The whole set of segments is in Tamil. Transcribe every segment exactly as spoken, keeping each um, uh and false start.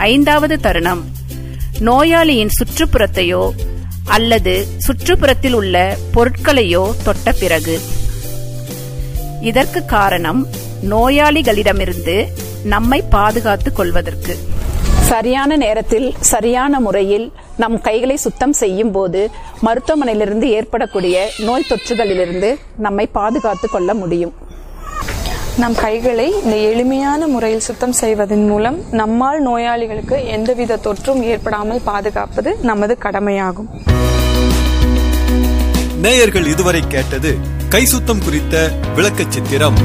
ஐந்தாவது தருணம் நோயாளியின் சுற்றுப்புறத்தையோ அல்லது சுற்றுப்புறத்தில் உள்ள பொருட்களையோ தொட்ட பிறகு. இதற்கு காரணம் நோயாளிகளிடமிருந்து நம்மை பாதுகாத்துக் கொள்வதற்கு. சரியான நேரத்தில் சரியான முறையில் நம் கைகளை சுத்தம் செய்யும் போது மருத்துவமனையிலிருந்து ஏற்படக்கூடிய நோய் தொற்றுகளிலிருந்து நம்மை பாதுகாத்துக் கொள்ள முடியும். நம் கைகளை இந்த எளிமையான முறையில் சுத்தம் செய்வதன் மூலம் நம்மால் நோயாளிகளுக்கு எந்தவித தொற்றும் ஏற்படாமல் பாதுகாப்பது நமது கடமையாகும். நேயர்கள் இதுவரை கேட்டது கை சுத்தம் குறித்த விளக்கச் சித்திரம்.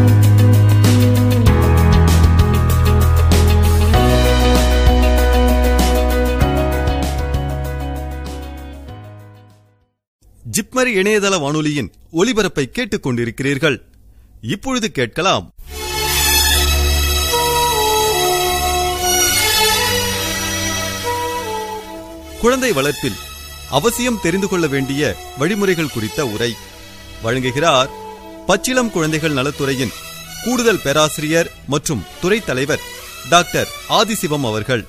ஜிப்மர் இணையதள வானொலியின் ஒலிபரப்பை கேட்டுக் கொண்டிருக்கிறீர்கள். இப்பொழுது கேட்கலாம் குழந்தை வளர்ப்பில் அவசியம் தெரிந்து கொள்ள வேண்டிய வழிமுறைகள் குறித்த உரை. வழங்குகிறார் பச்சிளம் குழந்தைகள் நலத்துறையின் கூடுதல் பேராசிரியர் மற்றும் துறை தலைவர் டாக்டர் ஆதிசிவம் அவர்கள்.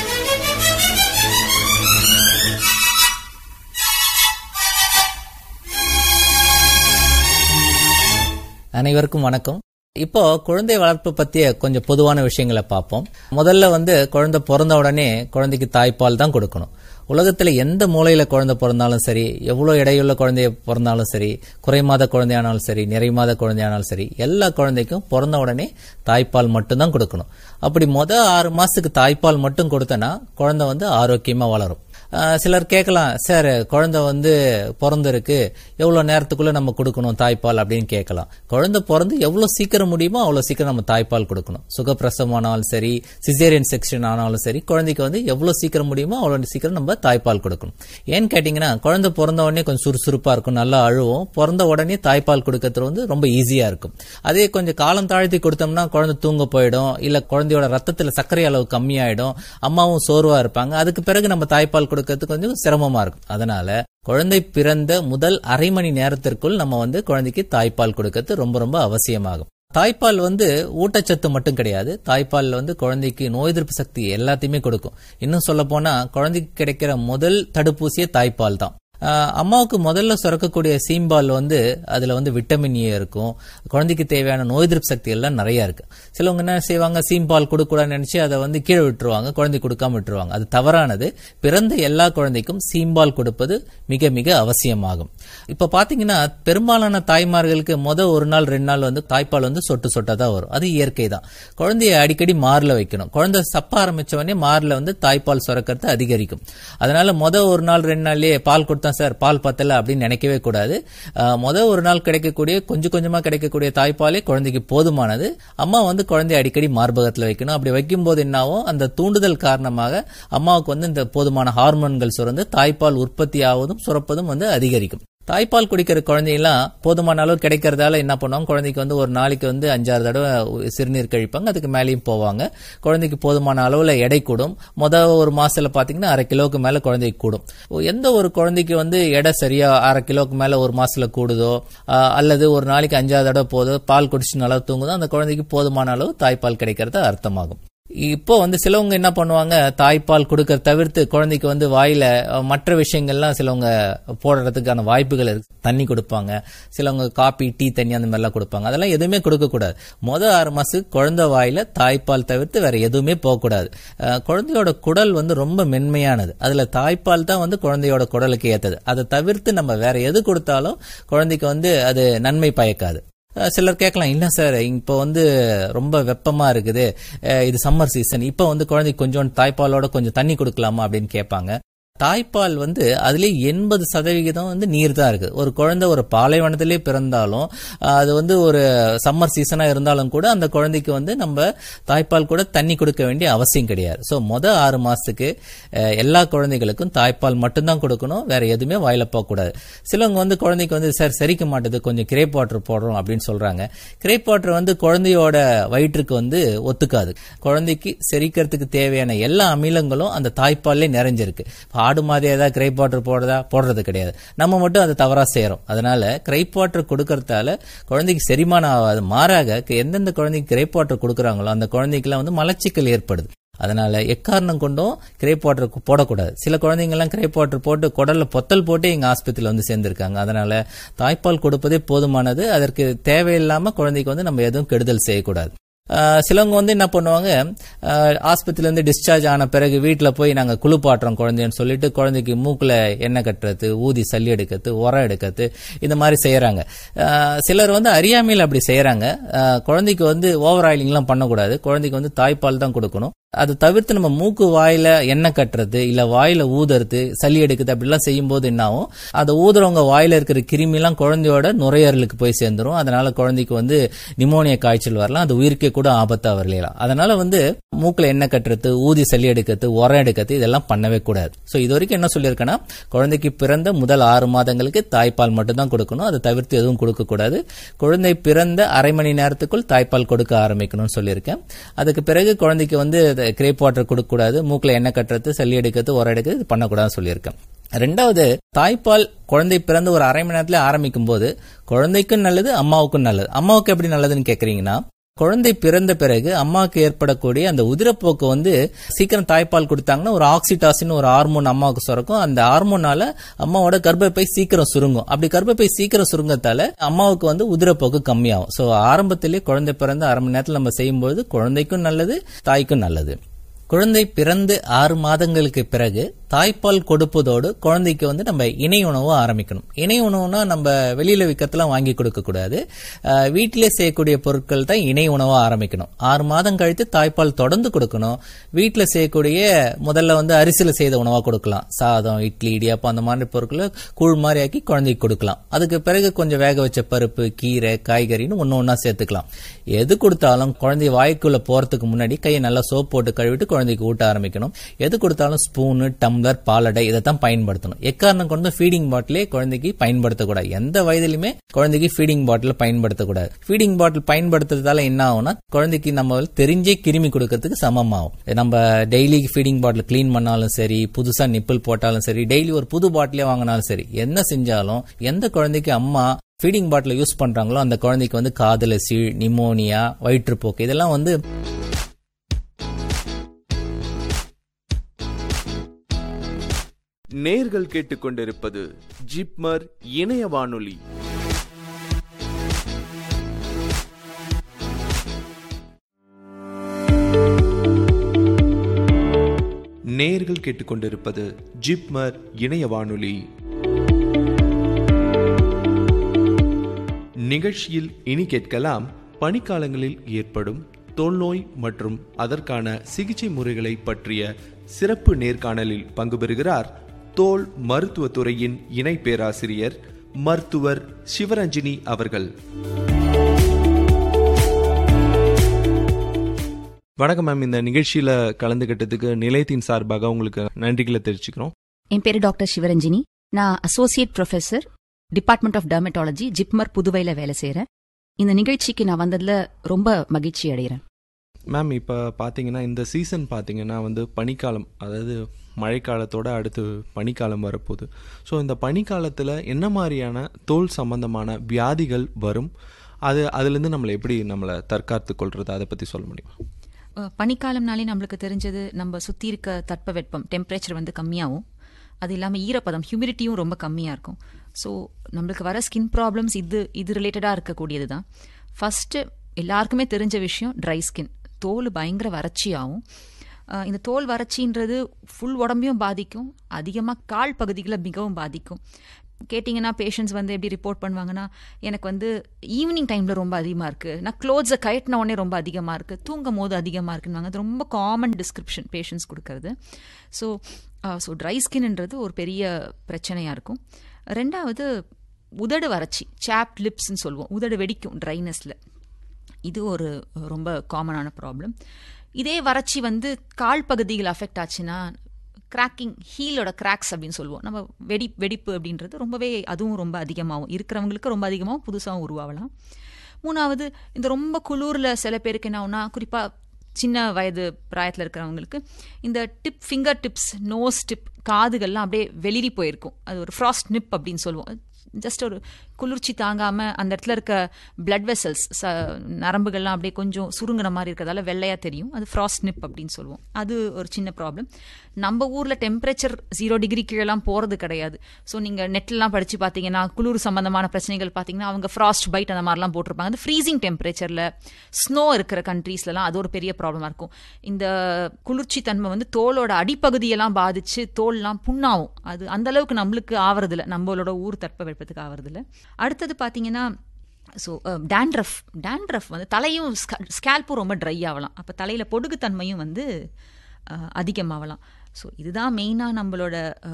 அனைவருக்கும் வணக்கம். இப்போ குழந்தை வளர்ப்பு பத்திய கொஞ்சம் பொதுவான விஷயங்களை பார்ப்போம். முதல்ல வந்து குழந்தை பிறந்த உடனே குழந்தைக்கு தாய்ப்பால் தான் கொடுக்கணும். உலகத்துல எந்த மூலையில குழந்தை பிறந்தாலும் சரி, எவ்வளவு எடையுள்ள குழந்தைய பிறந்தாலும் சரி, குறைமாத குழந்தையானாலும் சரி, நிறைமாத குழந்தையானாலும் சரி, எல்லா குழந்தைக்கும் பிறந்த உடனே தாய்ப்பால் மட்டும்தான் கொடுக்கணும். அப்படி மொத ஆறு மாசத்துக்கு தாய்ப்பால் மட்டும் கொடுத்தனா குழந்தை வந்து ஆரோக்கியமா வளரும். சிலர் கேட்கலாம், சார் குழந்தை வந்து பிறந்திருக்கு, எவ்வளவு நேரத்துக்குள்ள நம்ம கொடுக்கணும் தாய்ப்பால் அப்படின்னு கேட்கலாம். குழந்தை பிறந்து எவ்வளவு சீக்கிரம் முடியுமோ அவ்வளவு சீக்கிரம் நம்ம தாய்ப்பால் கொடுக்கணும். சுகப்பிரசவம் ஆனாலும் சரி, சிசேரியன் செக்ஷன் ஆனாலும் சரி, குழந்தைக்கு வந்து எவ்வளவு சீக்கிரம் முடியுமோ அவ்வளவு சீக்கிரம் நம்ம தாய்ப்பால் கொடுக்கணும். ஏன்னு கேட்டீங்கன்னா, குழந்தை பிறந்த உடனே கொஞ்சம் சுறுசுறுப்பா இருக்கும், நல்லா அழுவும். பிறந்த உடனே தாய்ப்பால் கொடுக்கறது வந்து ரொம்ப ஈஸியா இருக்கும். அதே கொஞ்சம் காலம் தாழ்த்தி கொடுத்தோம்னா குழந்தை தூங்க போயிடும், இல்ல குழந்தையோட ரத்தத்துல சர்க்கரை அளவு கம்மியாயிடும், அம்மாவும் சோர்வா இருப்பாங்க. அதுக்கு பிறகு நம்ம தாய்ப்பால் கொடுக்கறது கொஞ்சம் சிரமமா இருக்கும். அதனால குழந்தை பிறந்த முதல் அரை மணி நேரத்திற்குள் நம்ம வந்து குழந்தைக்கு தாய்ப்பால் கொடுக்கறது ரொம்ப ரொம்ப அவசியமாகும். தாய்ப்பால் வந்து ஊட்டச்சத்து மட்டும் கிடையாது. தாய்ப்பால் வந்து குழந்தைக்கு நோய் எதிர்ப்பு சக்தி எல்லாத்தையுமே கொடுக்கும். இன்னும் சொல்ல போனா குழந்தைக்கு கிடைக்கிற முதல் தடுப்பூசியே தாய்ப்பால் தான். அம்மாவுக்கு முதல்ல சுரக்கக்கூடிய சீம்பால் வந்து அதுல வந்து விட்டமின் ஏ இருக்கும். குழந்தைக்கு தேவையான நோய் எதிர்ப்பு சக்தி எல்லாம் நிறைய இருக்கு. சிலவங்க என்ன செய்வாங்க, சீம்பால் கொடுக்கூடாதுன்னு நினைச்சு அதை வந்து கீழே விட்டுருவாங்க, குழந்தை கொடுக்காம விட்டுருவாங்க. அது தவறானது. பிறந்த எல்லா குழந்தைக்கும் சீம்பால் கொடுப்பது மிக மிக அவசியமாகும். இப்ப பாத்தீங்கன்னா பெரும்பாலான தாய்மார்களுக்கு முத ஒரு நாள் ரெண்டு நாள் வந்து தாய்ப்பால் வந்து சொட்டு சொட்டா தான் வரும். அது இயற்கை தான். குழந்தைய அடிக்கடி மார்ல வைக்கணும். குழந்தை சப்ப ஆரம்பிச்ச உடனே மார்ல வந்து தாய்ப்பால் சுரக்கிறது அதிகரிக்கும். அதனால முத ஒரு நாள் ரெண்டு நாள்லயே பால் கொடுத்தா சார் பால் பத்தல அப்படின்னு நினைக்கவே கூடாது. முதல் ஒரு நாள் கிடைக்கக்கூடிய கொஞ்சம் கொஞ்சமா கிடைக்கக்கூடிய தாய்ப்பாலே குழந்தைக்கு போதுமானது. அம்மா வந்து குழந்தைய அடிக்கடி மார்பகத்துல வைக்கணும். அப்படி வைக்கும் போது என்னாவும் அந்த தூண்டுதல் காரணமாக அம்மாவுக்கு வந்து இந்த போதுமான ஹார்மோன்கள் சுரந்து தாய்ப்பால் உற்பத்தி ஆவதும் சுரப்பதும் வந்து அதிகரிக்கும். தாய்ப்பால் குடிக்கிற குழந்தையெல்லாம் போதுமான அளவு கிடைக்கிறதால என்ன பண்ணுவாங்க, குழந்தைக்கு வந்து ஒரு நாளைக்கு வந்து அஞ்சாறு தடவை சிறுநீர் கழிப்பாங்க. அதுக்கு மேலேயும் போவாங்க. குழந்தைக்கு போதுமான அளவுல எடை கூடும். முதல் ஒரு மாசத்துல பாத்தீங்கன்னா அரை கிலோவுக்கு மேல குழந்தைக்கு கூடும். எந்த ஒரு குழந்தைக்கு வந்து எடை சரியா அரை கிலோவுக்கு மேல ஒரு மாசத்துல கூடுதோ, அல்லது ஒரு நாளைக்கு அஞ்சாறு தடவை போதோ, பால் குடிச்சு நல்லா தூங்குதோ, அந்த குழந்தைக்கு போதுமான அளவு தாய்ப்பால் கிடைக்கிறது அர்த்தமாகும். இப்போ வந்து சிலவங்க என்ன பண்ணுவாங்க, தாய்ப்பால் கொடுக்கற தவிர்த்து குழந்தைக்கு வந்து வாயில மற்ற விஷயங்கள்லாம் சிலவங்க போடுறதுக்கான வாய்ப்புகள் இருக்கு. தண்ணி கொடுப்பாங்க, சிலவங்க காபி டீ தண்ணி அந்த மாதிரிலாம் கொடுப்பாங்க. அதெல்லாம் எதுவுமே கொடுக்க கூடாது. மொதல் ஆறு மாசத்துக்கு குழந்தை வாயில தாய்ப்பால் தவிர்த்து வேற எதுவுமே போகக்கூடாது. குழந்தையோட குடல் வந்து ரொம்ப மென்மையானது. அதுல தாய்ப்பால் தான் வந்து குழந்தையோட குடலுக்கு ஏத்தது. அதை தவிர்த்து நம்ம வேற எது கொடுத்தாலும் குழந்தைக்கு வந்து அது நன்மை பயக்காது. சிலர் கேட்கலாம், இல்ல சார் இப்ப வந்து ரொம்ப வெப்பமா இருக்குது, இது சம்மர் சீசன், இப்ப வந்து குழந்தைக்கு கொஞ்சம் தாய்ப்பாலோட கொஞ்சம் தண்ணி கொடுக்கலாமா அப்படின்னு கேட்பாங்க. தாய்ப்பால் வந்து அதுல எண்பது சதவிகிதம் வந்து நீர் தான் இருக்கு. ஒரு குழந்தை ஒரு பாலைவனத்திலே பிறந்தாலும் அது வந்து ஒரு சம்மர் சீசனா இருந்தாலும் கூட அந்த குழந்தைக்கு வந்து நம்ம தாய்ப்பால் கூட தண்ணி கொடுக்க வேண்டிய அவசியம் கிடையாது. சோ முத ஆறு மாசத்துக்கு எல்லா குழந்தைகளுக்கும் தாய்ப்பால் மட்டும்தான் கொடுக்கணும், வேற எதுவுமே வாயில போகக்கூடாது. சிலவங்க வந்து குழந்தைக்கு வந்து சார் செரிக்க மாட்டேது, கொஞ்சம் கிரேப் வாட்டர் போடுறோம் அப்படின்னு சொல்றாங்க. கிரேப் வாட்டர் வந்து குழந்தையோட வயிற்றுக்கு வந்து ஒத்துக்காது. குழந்தைக்கு செரிக்கிறதுக்கு தேவையான எல்லா அமிலங்களும் அந்த தாய்ப்பால்லே நிறைஞ்சிருக்கு. ஆடு மாதிரி ஏதாவது கிரைப் வாட்டர் போடுறதா போடுறது கிடையாது. நம்ம மட்டும் அதை தவறா செய்யறோம். அதனால கிரைப் வாட்டர் கொடுக்கறதால குழந்தைக்கு செரிமானம் ஆகாது. மாறாக எந்தெந்த குழந்தைக்கு கிரைப் வாட்டர் கொடுக்கறாங்களோ அந்த குழந்தைக்கு எல்லாம் வந்து மலச்சிக்கல் ஏற்படுது. அதனால எக்காரணம் கொண்டும் கிரேப் வாட்டர் போடக்கூடாது. சில குழந்தைங்க எல்லாம் கிரேப் வாட்டர் போட்டு குடல்ல பொத்தல் போட்டு எங்க ஆஸ்பத்திரியில வந்து சேர்ந்திருக்காங்க. அதனால தாய்ப்பால் கொடுப்பதே போதுமானது. அதற்கு தேவையில்லாம குழந்தைக்கு வந்து நம்ம எதுவும் கெடுதல் செய்யக்கூடாது. சிலவங்க வந்து என்ன பண்ணுவாங்க, ஆஸ்பத்திரியில இருந்து டிஸ்சார்ஜ் ஆன பிறகு வீட்டுல போய் நாங்க குளிப்பாட்டுறோம் குழந்தைன்னு சொல்லிட்டு குழந்தைக்கு மூக்குல எண்ணெய் கட்டுறது, ஊதி சல்லி எடுக்கிறது, உரம் எடுக்கிறது, இந்த மாதிரி செய்யறாங்க. சிலர் வந்து அறியாமையில் அப்படி செய்யறாங்க. குழந்தைக்கு வந்து ஓவர் ஆயிலிங் எல்லாம் பண்ணக்கூடாது. குழந்தைக்கு வந்து தாய்ப்பால் தான் கொடுக்கணும். அது தவிர்த்து நம்ம மூக்கு வாயில எண்ணெய் கட்டுறது, இல்ல வாயில ஊதுறது, சளி எடுக்குது அப்படிலாம் செய்யும் போது என்ன ஆகும், அதை ஊதுறவங்க வாயில இருக்கிற கிருமி எல்லாம் குழந்தையோட நுரையீரலுக்கு போய் சேர்ந்துரும். அதனால குழந்தைக்கு வந்து நிமோனியா காய்ச்சல் வரலாம், அது உயிருக்கே கூட ஆபத்தா வரலாம். அதனால வந்து மூக்குல எண்ணெய் கட்டுறது, ஊதி சளி எடுக்கிறது, உரம் எடுக்கிறது இதெல்லாம் பண்ணவே கூடாது. சோ இது வரைக்கும் என்ன சொல்லியிருக்கேன்னா, குழந்தைக்கு பிறந்த முதல் ஆறு மாதங்களுக்கு தாய்ப்பால் மட்டும் தான் கொடுக்கணும். அதை தவிர்த்து எதுவும் கொடுக்க கூடாது. குழந்தை பிறந்த அரை மணி நேரத்துக்குள் தாய்ப்பால் கொடுக்க ஆரம்பிக்கணும்னு சொல்லியிருக்கேன். அதுக்கு பிறகு குழந்தைக்கு வந்து கிரேப் வாட்டர் கொடுக்க கூடாது. மூக்குல எண்ணெய் கட்டுறது, சளி எடுக்கிறது, உரம் எடுக்கிறது பண்ணக்கூடாதுன்னு சொல்லியிருக்கேன். ரெண்டாவது, தாய்ப்பால் குழந்தை பிறந்து ஒரு அரை மணி நேரத்துல ஆரம்பிக்கும் போது குழந்தைக்கும் நல்லது, அம்மாவுக்கும் நல்லது. அம்மாவுக்கு எப்படி நல்லதுன்னு கேக்குறீங்கன்னா, குழந்தை பிறந்த பிறகு அம்மாவுக்கு ஏற்படக்கூடிய அந்த உதிரப்போக்கு வந்து சீக்கிரம் தாய்ப்பால் கொடுத்தாங்கன்னா ஒரு ஆக்சிடாசின் ஒரு ஹார்மோன் அம்மாவுக்கு சுரக்கும். அந்த ஹார்மோனால அம்மாவோட கர்ப்பப்பை சீக்கிரம் சுருங்கும். அப்படி கர்ப்பப்பை சீக்கிரம் சுருங்கத்தால அம்மாவுக்கு வந்து உதிரப்போக்கு கம்மியாகும். சோ ஆரம்பத்திலேயே குழந்தை பிறந்த அரை மணி நேரத்தில் நம்ம செய்யும்போது குழந்தைக்கும் நல்லது, தாய்க்கும் நல்லது. குழந்தை பிறந்து ஆறு மாதங்களுக்கு பிறகு தாய்ப்பால் கொடுப்பதோடு குழந்தைக்கு வந்து நம்ம இணை உணவு ஆரம்பிக்கணும். இணை உணவுனா நம்ம வெளியில விற்கத்தெல்லாம் வாங்கி கொடுக்க கூடாது. வீட்டிலே செய்யக்கூடிய பொருட்கள் தான் இணை உணவா ஆரம்பிக்கணும். ஆறு மாதம் கழித்து தாய்ப்பால் தொடர்ந்து கொடுக்கணும். வீட்டுல செய்யக்கூடிய முதல்ல வந்து அரிசியில செய்த உணவா கொடுக்கலாம். சாதம், இட்லி, இடியாப்பம் அந்த மாதிரி பொருட்களை கூழ் மாதிரி ஆக்கி குழந்தைக்கு கொடுக்கலாம். அதுக்கு பிறகு கொஞ்சம் வேக வச்ச பருப்பு, கீரை, காய்கறின்னு ஒன்னு ஒன்னா சேர்த்துக்கலாம். எது கொடுத்தாலும் குழந்தை வாய்க்குள்ள போறதுக்கு முன்னாடி கையை நல்லா சோப் போட்டு கழுவிட்டு குழந்தைக்கு ஊட்ட ஆரம்பிக்கணும். எது கொடுத்தாலும் ஸ்பூனு, டம்ளர், பாலடை இதைத்தான் பயன்படுத்தணும். எக்காரணம் கொண்டு ஃபீடிங் பாட்டிலே குழந்தைக்கு பயன்படுத்தக்கூடாது. எந்த வயதிலுமே குழந்தைக்கு ஃபீடிங் பாட்டில் பயன்படுத்தக்கூடாது. ஃபீடிங் பாட்டில் பயன்படுத்துறதால என்ன ஆகும்னா, குழந்தைக்கு நம்ம தெரிஞ்சே கிருமி கொடுக்கறதுக்கு சமமாகும். நம்ம டெய்லி ஃபீடிங் பாட்டில் கிளீன் பண்ணாலும் சரி, புதுசா நிப்பிள் போட்டாலும் சரி, டெய்லி ஒரு புது பாட்டிலே வாங்கினாலும் சரி, என்ன செஞ்சாலும் எந்த குழந்தைக்கு அம்மா ஃபீடிங் பாட்டில் யூஸ் பண்றாங்களோ அந்த குழந்தைக்கு வந்து காதுல சீழ், நிமோனியா, வயிற்றுப்போக்கு இதெல்லாம் வந்து நேர்கள் கேட்டுக்கொண்டிருப்பது ஜிப்மர் இணைய வானொலி. நேர்கள் கேட்டுக்கொண்டிருப்பது ஜிப்மர் இணைய வானொலி. நிகழ்ச்சியில் இனி கேட்கலாம், பனிக்காலங்களில் ஏற்படும் தோல்நோய் மற்றும் அதற்கான சிகிச்சை முறைகளை பற்றிய சிறப்பு நேர்காணலில் பங்கு பெறுகிறார் தோல் மருத்துவத்துறையின் இணை பேராசிரியர் மருத்துவர் சிவரஞ்சினி அவர்கள். வணக்கம் மேம். இந்த நிகழ்ச்சியில கலந்துகிட்டதுக்கு நிலையத்தின் சார்பாக உங்களுக்கு நன்றிகளை தெரிவிச்சுக்கிறோம். என் பேரு டாக்டர் சிவரஞ்சினி. நான் associate professor, department of dermatology, JIPMER புதுவையில வேலை செய்யறேன். இந்த நிகழ்ச்சிக்கு நான் வந்ததுல ரொம்ப மகிழ்ச்சி அடைகிறேன். மேம், இப்போ பார்த்தீங்கன்னா இந்த சீசன் பார்த்தீங்கன்னா வந்து பனிக்காலம், அதாவது மழைக்காலத்தோட அடுத்து பனிக்காலம் வரப்போகுது. ஸோ இந்த பனிக்காலத்தில் என்ன மாதிரியான தோல் சம்பந்தமான வியாதிகள் வரும், அது அதுலேருந்து நம்மளை எப்படி நம்மளை தற்காத்து கொள்வது, அதை பற்றி சொல்ல முடியுமா? பனிக்காலம்னாலே நம்மளுக்கு தெரிஞ்சது நம்ம சுற்றி இருக்க தட்ப வெப்பம், டெம்பரேச்சர் வந்து கம்மியாகும். அது இல்லாமல் ஈரப்பதம், ஹியூமிடிட்டியும் ரொம்ப கம்மியாக இருக்கும். ஸோ நம்மளுக்கு வர ஸ்கின் ப்ராப்ளம்ஸ் இது இது ரிலேட்டடாக இருக்கக்கூடியது தான். ஃபஸ்ட்டு எல்லாருக்குமே தெரிஞ்ச விஷயம் ட்ரை ஸ்கின், தோல் பயங்கர வறட்சி ஆகும். இந்த தோல் வறட்சின்றது ஃபுல் உடம்பையும் பாதிக்கும், அதிகமாக கால் பகுதிகளை மிகவும் பாதிக்கும். கேட்டிங்கன்னா பேஷண்ட்ஸ் வந்து எப்படி ரிப்போர்ட் பண்ணுவாங்கன்னா, எனக்கு வந்து ஈவினிங் டைமில் ரொம்ப அதிகமாக இருக்குது, நான் க்ளோத்ஸை கயட்டின உடனே ரொம்ப அதிகமாக இருக்குது, தூங்கும் போது அதிகமாக இருக்குன்னு. அது ரொம்ப காமன் டிஸ்கிரிப்ஷன் பேஷண்ட்ஸ் கொடுக்கறது. ஸோ ஸோ ட்ரை ஸ்கின்ன்றது ஒரு பெரிய பிரச்சனையாக இருக்கும். ரெண்டாவது உதடு வறட்சி, சாப்ட் லிப்ஸ்ன்னு சொல்லுவோம், உதடு வெடிக்கும் ட்ரைனஸில். இது ஒரு ரொம்ப காமனான ப்ராப்ளம். இதே வறட்சி வந்து கால் பகுதிகள் அஃபெக்ட் ஆச்சுன்னா கிராக்கிங், ஹீலோட கிராக்ஸ் அப்படின்னு சொல்லுவோம், நம்ம வெடி வெடிப்பு அப்படின்றது ரொம்பவே அதுவும் ரொம்ப அதிகமாகும். இருக்கிறவங்களுக்கு ரொம்ப அதிகமாகவும் புதுசாகவும் உருவாகலாம். மூணாவது, இந்த ரொம்ப குளூரில் சில பேருக்கு என்ன ஆகுனா, குறிப்பாக சின்ன வயது பிராயத்தில் இருக்கிறவங்களுக்கு இந்த tip, finger tips, nose tip, காதுகள்லாம் அப்படியே வெளிரி போயிருக்கும். அது ஒரு ஃப்ராஸ்ட் நிப் அப்படின்னு சொல்லுவோம். ஜஸ்ட் ஒரு குளிர்ச்சி தாங்காமல் அந்த இடத்துல இருக்க பிளட் வெசல்ஸ் நரம்புகள்லாம் அப்படியே கொஞ்சம் சுருங்கின மாதிரி இருக்கிறதால வெள்ளையாக தெரியும். அது ஃப்ராஸ்ட் நிப் அப்படின்னு சொல்லுவோம். அது ஒரு சின்ன ப்ராப்ளம். நம்ம ஊரில் டெம்பரேச்சர் ஜீரோ டிகிரி கீழெல்லாம் போகிறது கிடையாது. ஸோ நீங்கள் நெட்லாம் படித்து பார்த்தீங்கன்னா குளிர் சம்பந்தமான பிரச்சனைகள் பார்த்தீங்கன்னா அவங்க ஃப்ராஸ்ட் பைட் அந்த மாதிரிலாம் போட்டிருப்பாங்க. அது ஃப்ரீசிங் டெம்பரேச்சரில் ஸ்னோ இருக்கிற கண்ட்ரீஸ்லாம் அது ஒரு பெரிய ப்ராப்ளமாக இருக்கும். இந்த குளிர்ச்சி தன்மை வந்து தோலோட அடிப்பகுதியெல்லாம் பாதிச்சு தோல்லாம் புண்ணாகும். அது அந்த அளவுக்கு நம்மளுக்கு ஆவறதில்லை, நம்மளோட ஊர் தட்பவெப்பத்துக்கு ஆவறதில்லை. அடுத்தது பார்த்தீங்கன்னா ஸோ டேண்ட்ரஃப் டேண்ட்ரஃப் வந்து தலையும் ஸ்கேல்ப்பும் ரொம்ப ட்ரை ஆகலாம். அப்போ தலையில் பொடுகுத்தன்மையும் வந்து அதிகமாகலாம். ஸோ இதுதான் மெயினாக நம்மளோட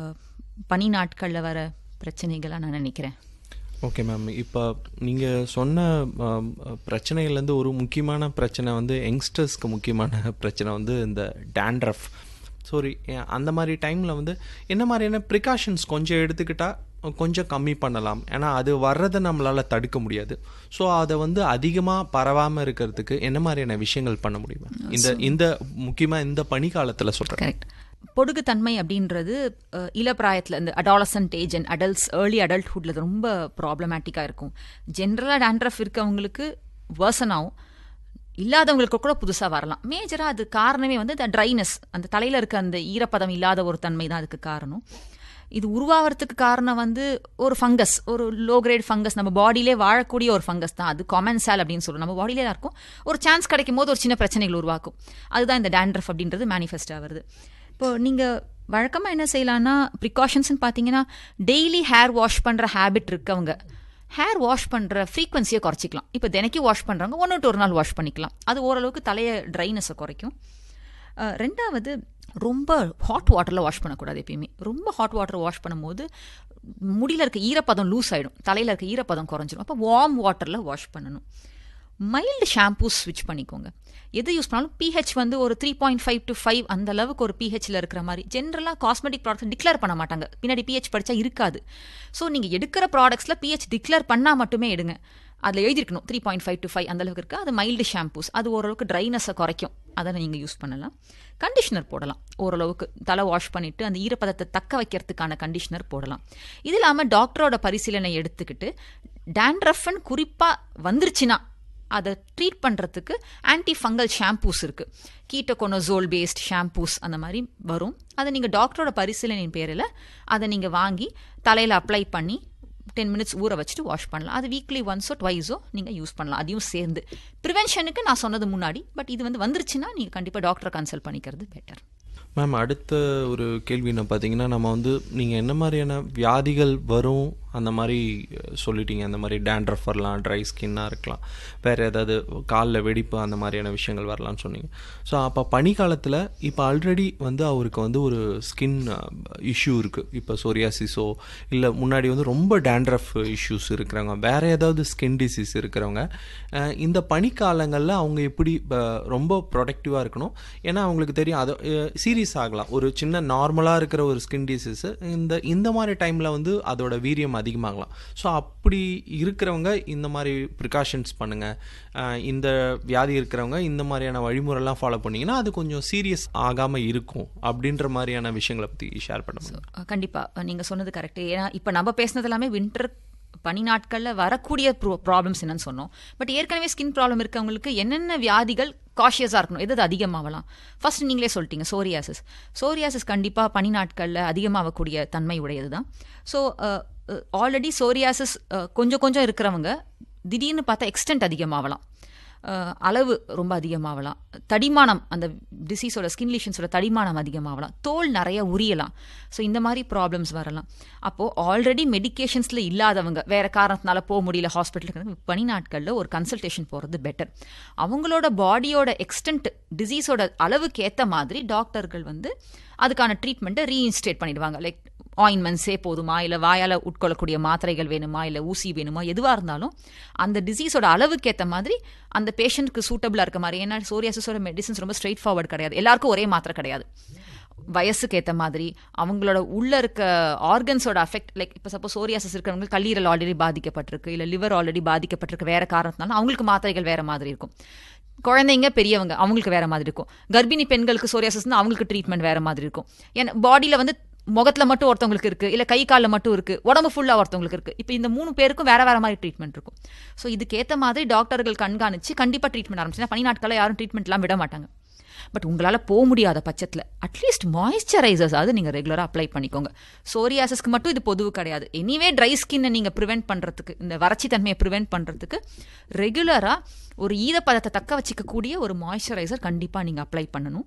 பனி நாட்களில் வர பிரச்சனைகளாக நான் நினைக்கிறேன். ஓகே மேம், இப்போ நீங்கள் சொன்ன பிரச்சனைகள்லேருந்து ஒரு முக்கியமான பிரச்சனை வந்து யங்ஸ்டர்ஸ்க்கு முக்கியமான பிரச்சனை வந்து இந்த டேண்ட்ரஃப். சாரி, அந்த மாதிரி டைமில் வந்து என்ன மாதிரியான ப்ரிகாஷன்ஸ் கொஞ்சம் எடுத்துக்கிட்டால் கொஞ்சம் கம்மி பண்ணலாம்? ஏன்னா அது வர்றதை நம்மளால் தடுக்க முடியாது. ஸோ அதை வந்து அதிகமாக பரவாமல் இருக்கிறதுக்கு என்ன மாதிரியான விஷயங்கள் பண்ண முடியுமா இந்த இந்த முக்கியமாக இந்த பனிக்காலத்தில் சொல்கிறேன்? கரெக்ட். பொடுகுத்தன்மை அப்படின்றது இளப்பிராயத்தில் இந்த adolescent age and adults early அடல்ட்ஹுட்டில் ரொம்ப ப்ராப்ளமேட்டிக்காக இருக்கும். ஜென்ரலாக டேண்ட்ரஃப் இருக்கவங்களுக்கு வேர்சன் ஆகும், இல்லாதவங்களுக்கு கூட புதுசாக வரலாம். மேஜராக அது காரணமே வந்து இந்த ட்ரைனஸ், அந்த தலையில் இருக்க அந்த ஈரப்பதம் இல்லாத ஒரு தன்மை தான் அதுக்கு காரணம். இது உருவாகிறதுக்கு காரணம் வந்து ஒரு ஃபங்கஸ், ஒரு லோ கிரேட் ஃபங்கஸ், நம்ம பாடியிலே வாழக்கூடிய ஒரு ஃபங்கஸ் தான் அது. காமன்சால் அப்படின்னு சொல்லுவோம். நம்ம பாடியிலே தான் இருக்கும். ஒரு சான்ஸ் கிடைக்கும் போது ஒரு சின்ன பிரச்சனைகள் உருவாக்கும். அதுதான் இந்த டேண்ட்ரஃப் அப்படின்றது மேனிஃபெஸ்ட் ஆகுது. இப்போ நீங்கள் வழக்கமாக என்ன செய்யலாம்னா ப்ரிகாஷன்ஸ்ன்னு பார்த்தீங்கன்னா டெய்லி ஹேர் வாஷ் பண்ணுற ஹேபிட் இருக்கவங்க ஹேர் வாஷ் பண்ணுற ஃப்ரீக்வன்சியை குறைச்சிக்கலாம். இப்போ தினைக்கும் வாஷ் பண்ணுறவங்க ஒன்று டு ஒரு நாள் வாஷ் பண்ணிக்கலாம். அது ஓரளவுக்கு தலையை ட்ரைனஸை குறைக்கும். ரெண்டாவது, ரொம்ப ஹாட் வாட்டரில் வாஷ் பண்ணக்கூடாது. எப்பயுமே ரொம்ப ஹாட் வாட்டர் வாஷ் பண்ணும்போது முடியில் இருக்க ஈரப்பதம் லூஸ் ஆகிடும், தலையில் இருக்க ஈரப்பதம் குறைஞ்சிடும். அப்போ வார்ம் வாட்டரில் வாஷ் பண்ணணும். மைல்டு ஷாம்பூஸ் ஸ்விட்ச் பண்ணிக்கோங்க. எது யூஸ் பண்ணாலும் பிஹெச் வந்து ஒரு three point five to five அந்த அளவுக்கு ஒரு பிஹெச்சில் இருக்கிற மாதிரி. ஜென்ரலாக காஸ்மெட்டிக் ப்ராடக்ட்ஸ் டிக்ளேர் பண்ண மாட்டாங்க, பின்னாடி பிஹெச் படித்தா இருக்காது. ஸோ நீங்கள் எடுக்கிற ப்ராடக்ட்ஸில் பிஹெச் டிக்ளேர் பண்ணால் மட்டுமே எடுங்க. அதில் எழுதிருக்கணும் three point five to five அந்த அளவுக்கு இருக்குது. அது மைல்டு ஷாம்பூஸ், அது ஓரளவுக்கு ட்ரைனஸை குறைக்கும். அதை நீங்கள் யூஸ் பண்ணலாம். கண்டிஷனர் போடலாம். ஓரளவுக்கு தலை வாஷ் பண்ணிவிட்டு அந்த ஈரப்பதத்தை தக்க வைக்கிறதுக்கான கண்டிஷனர் போடலாம். இது இல்லாமல் டாக்டரோட பரிசீலனை எடுத்துக்கிட்டு டேண்ட்ரஃப்னு குறிப்பாக வந்துருச்சுன்னா அதை ட்ரீட் பண்ணுறதுக்கு ஆன்டி ஃபங்கல் ஷாம்பூஸ் இருக்குது. கீட்டோகோனோசோல் பேஸ்ட் ஷாம்பூஸ் அந்த மாதிரி வரும். அதை நீங்கள் டாக்டரோட பரிசீலனையின் பேரில் அதை நீங்கள் வாங்கி தலையில் அப்ளை பண்ணி டென் மினிட்ஸ் ஊற வச்சுட்டு வாஷ் பண்ணலாம். அது வீக்லி ஒன்ஸோ ட்வைஸோ நீங்கள் யூஸ் பண்ணலாம். அதையும் சேர்ந்து ப்ரிவென்ஷனுக்கு நான் சொன்னது முன்னாடி. பட் இது வந்து வந்துருச்சுன்னா நீங்கள் கண்டிப்பாக டாக்டரை கன்சல்ட் பண்ணிக்கிறது பெட்டர். மேம், அடுத்த ஒரு கேள்வி என்ன பார்த்தீங்கன்னா, நம்ம வந்து நீங்கள் என்ன மாதிரியான வியாதிகள் வரும் அந்த மாதிரி சொல்லிட்டீங்க. அந்த மாதிரி டேண்ட்ரஃப் வரலாம், ட்ரை ஸ்கின்னாக இருக்கலாம், வேறு ஏதாவது காலில் வெடிப்பு அந்த மாதிரியான விஷயங்கள் வரலாம்னு சொன்னீங்க. ஸோ அப்போ பனிக்காலத்தில் இப்போ ஆல்ரெடி வந்து அவருக்கு வந்து ஒரு ஸ்கின் இஷ்யூ இருக்குது. இப்போ சோரியாசிஸோ இல்லை முன்னாடி வந்து ரொம்ப டேண்ட்ரஃப் இஷ்யூஸ் இருக்கிறவங்க, வேறு ஏதாவது ஸ்கின் டிசீஸ் இருக்கிறவங்க இந்த பனிக்காலங்களில் அவங்க எப்படி ரொம்ப ப்ரொடக்டிவாக இருக்கணும்? ஏன்னா அவங்களுக்கு தெரியும் அது சீரியஸ் ஆகலாம். ஒரு சின்ன நார்மலாக இருக்கிற ஒரு ஸ்கின் டிசீஸு இந்த இந்த மாதிரி டைமில் வந்து அதோட வீரியம் அதிகமாகலாம். ஸோ அப்படி இருக்கிறவங்க இந்த மாதிரி ப்ரிகாஷன்ஸ் பண்ணுங்கள். இந்த வியாதி இருக்கிறவங்க இந்த மாதிரியான வழிமுறைலாம் ஃபாலோ பண்ணிங்கன்னா அது கொஞ்சம் சீரியஸ் ஆகாமல் இருக்கும் அப்படின்ற மாதிரியான விஷயங்களை பற்றி ஷேர் பண்ணுங்க. கண்டிப்பாக நீங்கள் சொன்னது கரெக்டு. ஏன்னா இப்போ நம்ம பேசுனது எல்லாமே வின்டர் பனி நாட்களில் வரக்கூடிய ப்ராப்ளம்ஸ் என்னன்னு சொன்னோம். பட் ஏற்கனவே ஸ்கின் ப்ராப்ளம் இருக்கவங்களுக்கு என்னென்ன வியாதிகள் காஷியஸாக இருக்கணும், எது அதிகமாகலாம்? ஃபர்ஸ்ட் நீங்களே சொல்லிட்டீங்க, சோரியாசிஸ். சோரியாசிஸ் கண்டிப்பாக பனி நாட்களில் அதிகமாகக்கூடிய தன்மை உடையது தான். ஸோ ஆல்ரெடி சோரியாசிஸ் கொஞ்சம் கொஞ்சம் இருக்கிறவங்க திடீர்னு பார்த்தா எக்ஸ்டென்ட் அதிகமாகலாம், அளவு ரொம்ப அதிகமாகலாம், தடிமானம், அந்த டிசீஸோட ஸ்கின் லீஷன்ஸோட தடிமானம் அதிகமாகலாம், தோல் நிறைய உரியலாம். ஸோ இந்த மாதிரி ப்ராப்ளம்ஸ் வரலாம். அப்போது ஆல்ரெடி மெடிக்கேஷன்ஸில் இல்லாதவங்க, வேறு காரணத்தினால போக முடியல ஹாஸ்பிட்டலுக்கு, பனி நாட்களில் ஒரு கன்சல்டேஷன் போகிறது பெட்டர். அவங்களோட பாடியோட எக்ஸ்டென்ட் டிசீஸோட அளவுக்கு ஏற்ற மாதிரி டாக்டர்கள் வந்து அதுக்கான ட்ரீட்மெண்ட்டை ரீஇன்ஸ்டேட் பண்ணிடுவாங்க. லைக் ஆயின்மெண்ட்ஸே போதுமா, இல்லை வாயால் உட்கொள்ளக்கூடிய மாத்திரைகள் வேணுமா, இல்லை ஊசி வேணுமா, எதுவாக இருந்தாலும் அந்த டிசீஸோட அளவுக்கு ஏற்ற மாதிரி அந்த பேஷண்ட்க்கு சூட்டபிளாக இருக்க மாதிரி. ஏன்னா சோரியாசிஸோட மெடிசன்ஸ் ரொம்ப ஸ்ட்ரெயிட் ஃபார்வர்ட் கிடையாது, எல்லாருக்கும் ஒரே மாத்திரை கிடையாது. வயசுக்கு ஏற்ற மாதிரி அவங்களோட உள்ள இருக்க ஆர்கன்ஸோட அஃபெக்ட், லைக் இப்போ சப்போஸ் சோரியாசிஸ் இருக்கிறவங்க கல்லீரல் ஆல்ரெடி பாதிக்கப்பட்டிருக்கு, இல்லை லிவர் ஆல்ரெடி பாதிக்கப்பட்டிருக்கு, வேறு காரணத்தினால அவங்களுக்கு மாத்திரைகள் வேறு மாதிரி இருக்கும். குழந்தைங்க, பெரியவங்க அவங்களுக்கு வேறு மாதிரி இருக்கும். கர்ப்பிணி பெண்களுக்கு சோரியாசிஸ்னா அவங்களுக்கு ட்ரீட்மெண்ட் வேறு மாதிரி இருக்கும். ஏன்னா பாடியில் வந்து முகத்துல மட்டும் ஒருத்தவங்களுக்கு இருக்கு, இல்ல கை காலில் மட்டும் இருக்கு, உடம்பு ஃபுல்லா ஒருத்தவங்களுக்கு இருக்கு. இப்போ இந்த மூணு பேருக்கும் வேற வேற மாதிரி ட்ரீட்மெண்ட் இருக்கும். ஸோ இதுக்கேற்ற மாதிரி டாக்டர்கள் கண்காணிச்சு கண்டிப்பா ட்ரீட்மெண்ட் ஆரம்பிச்சுன்னா பனி நாட்களில் யாரும் ட்ரீட்மெண்ட் எல்லாம் விட மாட்டாங்க. பட் உங்களால் போக முடியாத பட்சத்தில் அட்லீஸ்ட் மாய்ஸ்சரைசர்ஸ் ஆகுது நீங்கள் ரெகுலராக அப்ளை பண்ணிக்கோங்க. சோரியாசிஸ்க்கு மட்டும் இது பொதுவு கிடையாது. எனிவே ட்ரை ஸ்கின்னை நீங்கள் ப்ரிவெண்ட் பண்ணுறதுக்கு, இந்த வறட்சி தன்மையை ப்ரிவெண்ட் பண்ணுறதுக்கு ரெகுலராக ஒரு ஈரப்பதத்தை தக்க வச்சிக்கக்கூடிய ஒரு மாய்ஸ்சரைசர் கண்டிப்பாக நீங்கள் அப்ளை பண்ணணும்.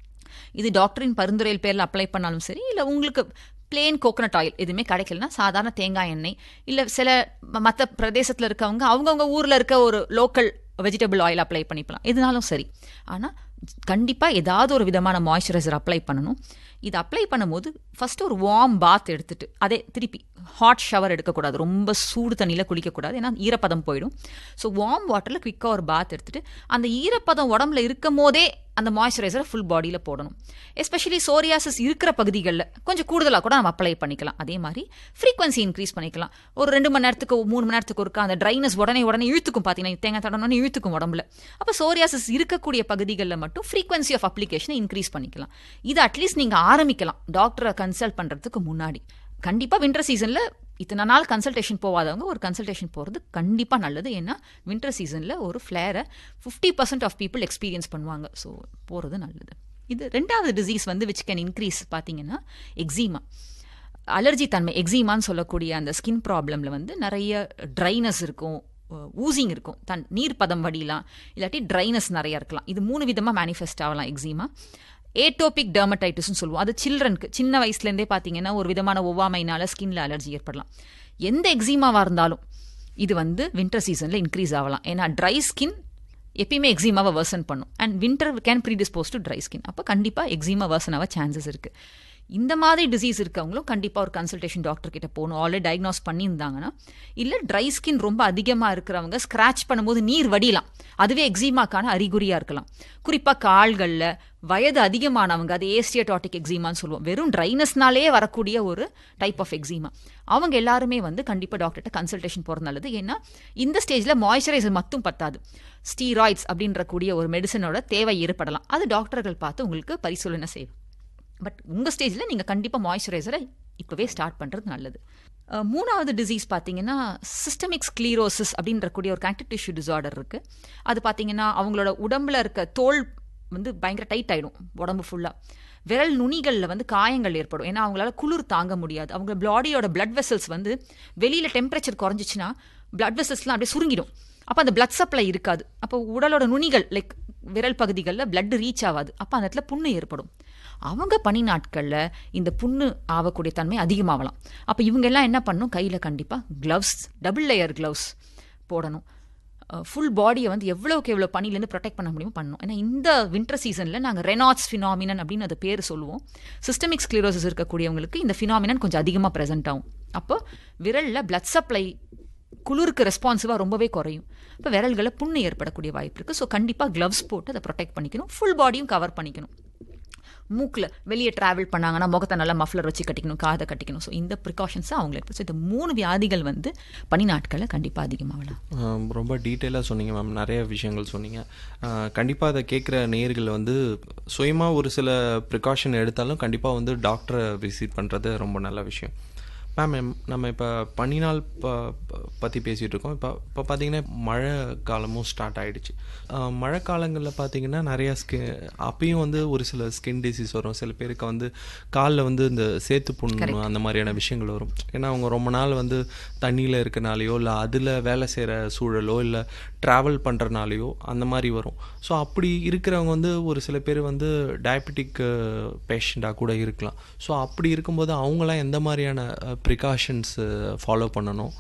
இது டாக்டரின் பரிந்துரையில் பேரில் அப்ளை பண்ணாலும் சரி, இல்லை உங்களுக்கு பிளேன் கோகனட் ஆயில் எதுவுமே கிடைக்கலன்னா சாதாரண தேங்காய் எண்ணெய், இல்லை சில மற்ற பிரதேசத்தில் இருக்கவங்க அவங்கவுங்க ஊரில் இருக்க ஒரு லோக்கல் வெஜிடபிள் ஆயில் அப்ளை பண்ணிக்கலாம், எதுனாலும் சரி. ஆனால் கண்டிப்பாக ஏதாவது ஒரு விதமான மாய்ஸ்சரைசர் அப்ளை பண்ணணும். இது அப்ளை பண்ணும்போது ஃபஸ்ட்டு ஒரு வார்ம் பாத் எடுத்துட்டு, அதே திருப்பி ஹாட் ஷவர் எடுக்கக்கூடாது, ரொம்ப சூடு தண்ணியில் குளிக்கக்கூடாது, ஏன்னா ஈரப்பதம் போயிடும். ஸோ வார்ம் வாட்டரில் குயிக்காக ஒரு பாத் எடுத்துட்டு அந்த ஈரப்பதம் உடம்புல இருக்கும் போதே அந்த மாய்ஸ்சரைசரை ஃபுல் பாடியில் போடணும். எஸ்பெஷலி சோரியாசிஸ் இருக்கிற பகுதிகளில் கொஞ்சம் கூடுதலாக கூட நம்ம அப்ளை பண்ணிக்கலாம். அதே மாதிரி ஃப்ரீக்வன்சி இன்க்ரீஸ் பண்ணிக்கலாம். ஒரு ரெண்டு மணி நேரத்துக்கு மூணு மணி நேரத்துக்கு ஒருக்கா அந்த ட்ரைனஸ் உடனே உடனே இழுத்துக்கும், பார்த்தீங்கன்னா தேங்காய் தடனோன்னு இழுத்துக்கும் உடம்புல. அப்போ சோரியாசிஸ் இருக்கக்கூடிய பகுதிகளில் மட்டும் ஃப்ரீக்வன்சி ஆஃப் அப்ளிகேஷனை இன்க்ரீஸ் பண்ணிக்கலாம். இது அட்லீஸ்ட் நீங்கள் ஆரம்பிக்கலாம் டாக்டரை கன்சல்ட் பண்ணுறதுக்கு முன்னாடி. கண்டிப்பாக வின்டர் சீசனில் இத்தனை நாள் கன்சல்டேஷன் போகாதவங்க ஒரு கன்சல்டேஷன் போகிறது கண்டிப்பாக நல்லது. ஏன்னா வின்டர் சீசனில் ஒரு ஃப்ளேரை fifty percent of people experience பண்ணுவாங்க. ஸோ போகிறது நல்லது. இது ரெண்டாவது டிசீஸ் வந்து விச் கேன் இன்க்ரீஸ் பார்த்தீங்கன்னா எக்ஸிமா, அலர்ஜி தன்மை. எக்ஸிமான்னு சொல்லக்கூடிய அந்த ஸ்கின் ப்ராப்ளமில் வந்து நிறைய ட்ரைனஸ் இருக்கும், ஊசிங் இருக்கும், தன் நீர் பதம் வடியலாம், இல்லாட்டி ட்ரைனஸ் நிறைய இருக்கலாம். இது மூணு விதமாக மேனிஃபெஸ்ட் ஆகலாம் எக்ஸிமா. ஏட்டோபிக் டெர்மடைட்டிஸ்னு சொல்லுவோம். அது சில்ட்ரனுக்கு சின்ன வயசுலேருந்தே பார்த்தீங்கன்னா ஒரு விதமான ஒவ்வாமையினால ஸ்கின்ல அலர்ஜி ஏற்படலாம். எந்த எக்ஸிமாவாக இருந்தாலும் இது வந்து வின்டர் சீசனில் இன்க்ரீஸ் ஆகலாம். ஏன்னா ட்ரை ஸ்கின் எப்பயுமே எக்ஸிமாவை வர்சன் பண்ணும். And winter can predispose to dry skin. அப்போ கண்டிப்பாக எக்ஸிமா வர்சன் ஆக சான்சஸ் இருக்குது. இந்த மாதிரி டிசீஸ் இருக்கவங்களும் கண்டிப்பாக ஒரு கன்சல்டேஷன் டாக்டர் கிட்ட போகணும். ஆல்ரெடி டயக்னோஸ் பண்ணியிருந்தாங்கன்னா, இல்லை ட்ரை ஸ்கின் ரொம்ப அதிகமாக இருக்கிறவங்க ஸ்க்ராச் பண்ணும்போது நீர் வடியலாம், அதுவே எக்ஸிமாக்கான அறிகுறியாக இருக்கலாம். குறிப்பாக கால்களில் வயது அதிகமானவங்க, அது ஏஸ்டியடாட்டிக் எக்ஸிமான்னு சொல்லுவோம், வெறும் ட்ரைனஸ்னாலே வரக்கூடிய ஒரு டைப் ஆஃப் எக்ஸிமா. அவங்க எல்லாருமே வந்து கண்டிப்பாக டாக்டர்கிட்ட கன்சல்டேஷன் போகிறது நல்லது. ஏன்னா இந்த ஸ்டேஜில் மாய்ஸ்சரைசர் மட்டும் பத்தாது, ஸ்டீராய்ட்ஸ் அப்படின்ற கூடிய ஒரு மெடிசனோட தேவை ஏற்படலாம். அது டாக்டர்கள் பார்த்து உங்களுக்கு பரிசீலனை செய்வோம். பட் உங்கள் ஸ்டேஜில் நீங்கள் கண்டிப்பாக மாய்ஸ்சரைசரை இப்போவே ஸ்டார்ட் பண்ணுறது நல்லது. மூணாவது டிசீஸ் பார்த்தீங்கன்னா சிஸ்டமிக் ஸ்க்ளீரோசிஸ் அப்படின்ற கூடிய ஒரு கனெக்டிவ் டிஷ்யூ டிசார்டர் இருக்குது. அது பார்த்தீங்கன்னா அவங்களோட உடம்புல இருக்க தோல் வந்து பயங்கர டைட் ஆகிடும், உடம்பு ஃபுல்லாக. விரல் நுனிகளில் வந்து காயங்கள் ஏற்படும். ஏன்னா அவங்களால குளிர் தாங்க முடியாது. அவங்க பாடியோட பிளட் வெசல்ஸ் வந்து வெளியில் டெம்பரேச்சர் குறைஞ்சிச்சுன்னா பிளட் வெசல்ஸ்லாம் அப்படியே சுருங்கிடும். அப்போ அந்த பிளட் சப்ளை இருக்காது. அப்போ உடலோட நுனிகள் லைக் விரல் பகுதிகளில் பிளட் ரீச் ஆகாது. அப்போ அந்த இடத்துல புண்ணு ஏற்படும். அவங்க பனி நாட்களில் இந்த புண்ணு ஆகக்கூடிய தன்மை அதிகமாகலாம். அப்போ இவங்க எல்லாம் என்ன பண்ணணும், கையில் கண்டிப்பாக க்ளவ்ஸ், டபுள் லேயர் க்ளவ்ஸ் போடணும். ஃபுல் பாடியை வந்து எவ்வளோக்கு எவ்வளோ பனிலேருந்து ப்ரொடெக்ட் பண்ண முடியுமோ பண்ணணும். ஏன்னா இந்த வின்டர் சீசனில் நாங்கள் ரெனாட்ஸ் ஃபினாமினன் அப்படின்னு அது பேர் சொல்லுவோம். சிஸ்டமிக் ஸ்க்ளீரோசிஸ் இருக்கக்கூடியவங்களுக்கு இந்த ஃபினாமினன் கொஞ்சம் அதிகமாக ப்ரெசென்ட் ஆகும். அப்போ விரலில் பிளட் சப்ளை குளிருக்கு ரெஸ்பான்சிவாக ரொம்பவே குறையும். இப்போ விரல்களில் புண்ணு ஏற்படக்கூடிய வாய்ப்பு இருக்குது. ஸோ கண்டிப்பாக க்ளவ்ஸ் போட்டு அதை ப்ரொடெக்ட் பண்ணிக்கணும். ஃபுல் பாடியும் கவர் பண்ணிக்கணும். மூக்கில் வெளியே ட்ராவல் பண்ணாங்கன்னா முகத்தை நல்லா மஃப்ளர் வச்சு கட்டிக்கணும், காதை கட்டிக்கணும். ஸோ இந்த ப்ரிகாஷன்ஸை அவங்களுக்கு. ஸோ இந்த மூணு வியாதிகள் வந்து பனி நாட்களில் கண்டிப்பாக அதிகமாகலாம். ரொம்ப டீட்டெயிலாக சொன்னீங்க மேம், நிறைய விஷயங்கள் சொன்னீங்க. கண்டிப்பாக அதை கேட்குற நேயர்கள் வந்து சுயமாக ஒரு சில ப்ரிகாஷன் எடுத்தாலும் கண்டிப்பாக வந்து டாக்டரை விசிட் பண்ணுறது ரொம்ப நல்ல விஷயம். மேம், நம்ம இப்போ பனிநாள் ப பற்றி பேசிகிட்டு இருக்கோம். இப்போ இப்போ பார்த்தீங்கன்னா மழை காலமும் ஸ்டார்ட் ஆகிடுச்சு. மழை காலங்களில் பார்த்தீங்கன்னா நிறையா ஸ்கி அப்பயும் வந்து ஒரு சில ஸ்கின் டிசீஸ் வரும். சில பேருக்கு வந்து காலில் வந்து இந்த சேத்து புண்ணு அந்த மாதிரியான விஷயங்கள் வரும். ஏன்னா அவங்க ரொம்ப நாள் வந்து தண்ணியில் இருக்கனாலேயோ இல்லை அதில் வேலை செய்கிற சூழலோ இல்லை ட்ராவல் பண்ணுறனாலேயோ அந்த மாதிரி வரும். ஸோ அப்படி இருக்கிறவங்க வந்து ஒரு சில பேர் வந்து டயபெட்டிக் பேஷண்ட்டாக கூட இருக்கலாம். ஸோ அப்படி இருக்கும்போது அவங்களாம் எந்த மாதிரியான ப்ரிகாஷன்ஸ் ஃபாலோ பண்ணணும்,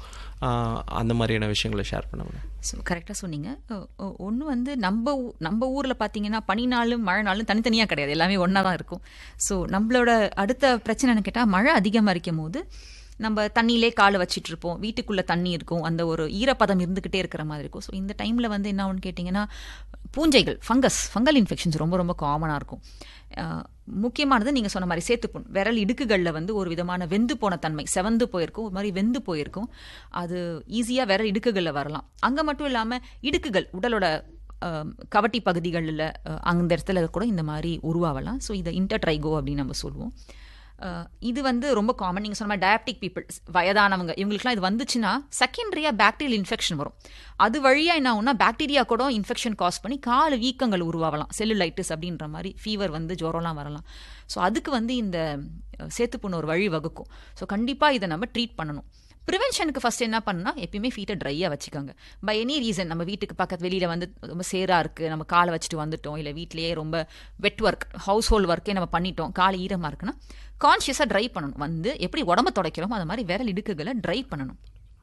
அந்த மாதிரியான விஷயங்களை ஷேர் பண்ணுவேன். ஸோ கரெக்டாக சொன்னீங்க. ஒன்று வந்து நம்ம நம்ம ஊரில் பார்த்தீங்கன்னா பனி நாளும் மழை நாளும் தனித்தனியாக கிடையாது, எல்லாமே ஒன்றா தான் இருக்கும். ஸோ நம்மளோட அடுத்த பிரச்சனைன்னு கேட்டால் மழை அதிகமாக இருக்கும் போது நம்ம தண்ணியிலே காலை வச்சிட்டு இருப்போம், வீட்டுக்குள்ளே தண்ணி இருக்கும், அந்த ஒரு ஈரப்பதம் இருந்துக்கிட்டே இருக்கிற மாதிரி இருக்கும். ஸோ இந்த டைமில் வந்து என்ன ஆகுன்னு கேட்டிங்கன்னா பூஞ்சைகள், ஃபங்கஸ், ஃபங்கல் இன்ஃபெக்ஷன்ஸ் ரொம்ப ரொம்ப காமனாக இருக்கும். முக்கியமானது நீங்கள் சொன்ன மாதிரி சேத்துப்புண், விரல் இடுக்குகளில் வந்து ஒரு விதமான வெந்து போன தன்மை, செவந்து போயிருக்கும், ஒரு மாதிரி வெந்து போயிருக்கும். அது ஈஸியாக விரல் இடுக்குகளில் வரலாம். அங்கே மட்டும் இல்லாமல் இடுக்குகள், உடலோட கவட்டி பகுதிகளில் அந்த இடத்துல கூட இந்த மாதிரி உருவாகலாம். ஸோ இதை இன்டர்ட்ரைகோ அப்படின்னு நம்ம சொல்லுவோம். இது வந்து ரொம்ப காமன். நீங்கள் சொன்ன மாதிரி டயபெட்டிக் பீப்புள், வயதானவங்க, இவங்களுக்குலாம் இது வந்துச்சுன்னா செகண்டரியாக பாக்டீரியல் இன்ஃபெக்ஷன் வரும். அது வழியாக என்ன ஆகும்னா பாக்டீரியா கூட இன்ஃபெக்ஷன் காஸ் பண்ணி கால் வீக்கங்கள் உருவாகலாம், செல்லுலைட்டிஸ் அப்படின்ற மாதிரி, ஃபீவர் வந்து ஜுரம்லாம் வரலாம். ஸோ அதுக்கு வந்து இந்த சேத்துப்புண்ணு ஒரு வழி வகுக்கும். ஸோ கண்டிப்பாக இதை நம்ம ட்ரீட் பண்ணணும். ப்ரிவென்ஷனுக்கு ஃபர்ஸ்ட் என்ன பண்ணா, எப்பயுமே ஃபீட்டை ட்ரையாக வச்சுக்கோங்க. பை எனி ரீசன் நம்ம வீட்டுக்கு பக்கத்து வெளியில் வந்து ரொம்ப சேராக இருக்குது, நம்ம காலை வச்சுட்டு வந்துட்டோம், இல்லை வீட்லேயே ரொம்ப வெட் ஒர்க், ஹவுஸ் ஹோல்ட் ஒர்க்கே நம்ம பண்ணிட்டோம், காலை ஈரமாக இருக்குன்னா கான்ஷியஸாக ட்ரை பண்ணணும். வந்து எப்படி உடம்ப துடைக்கிறோமோ அது மாதிரி விரல் இடுக்குகளை ட்ரை பண்ணணும்.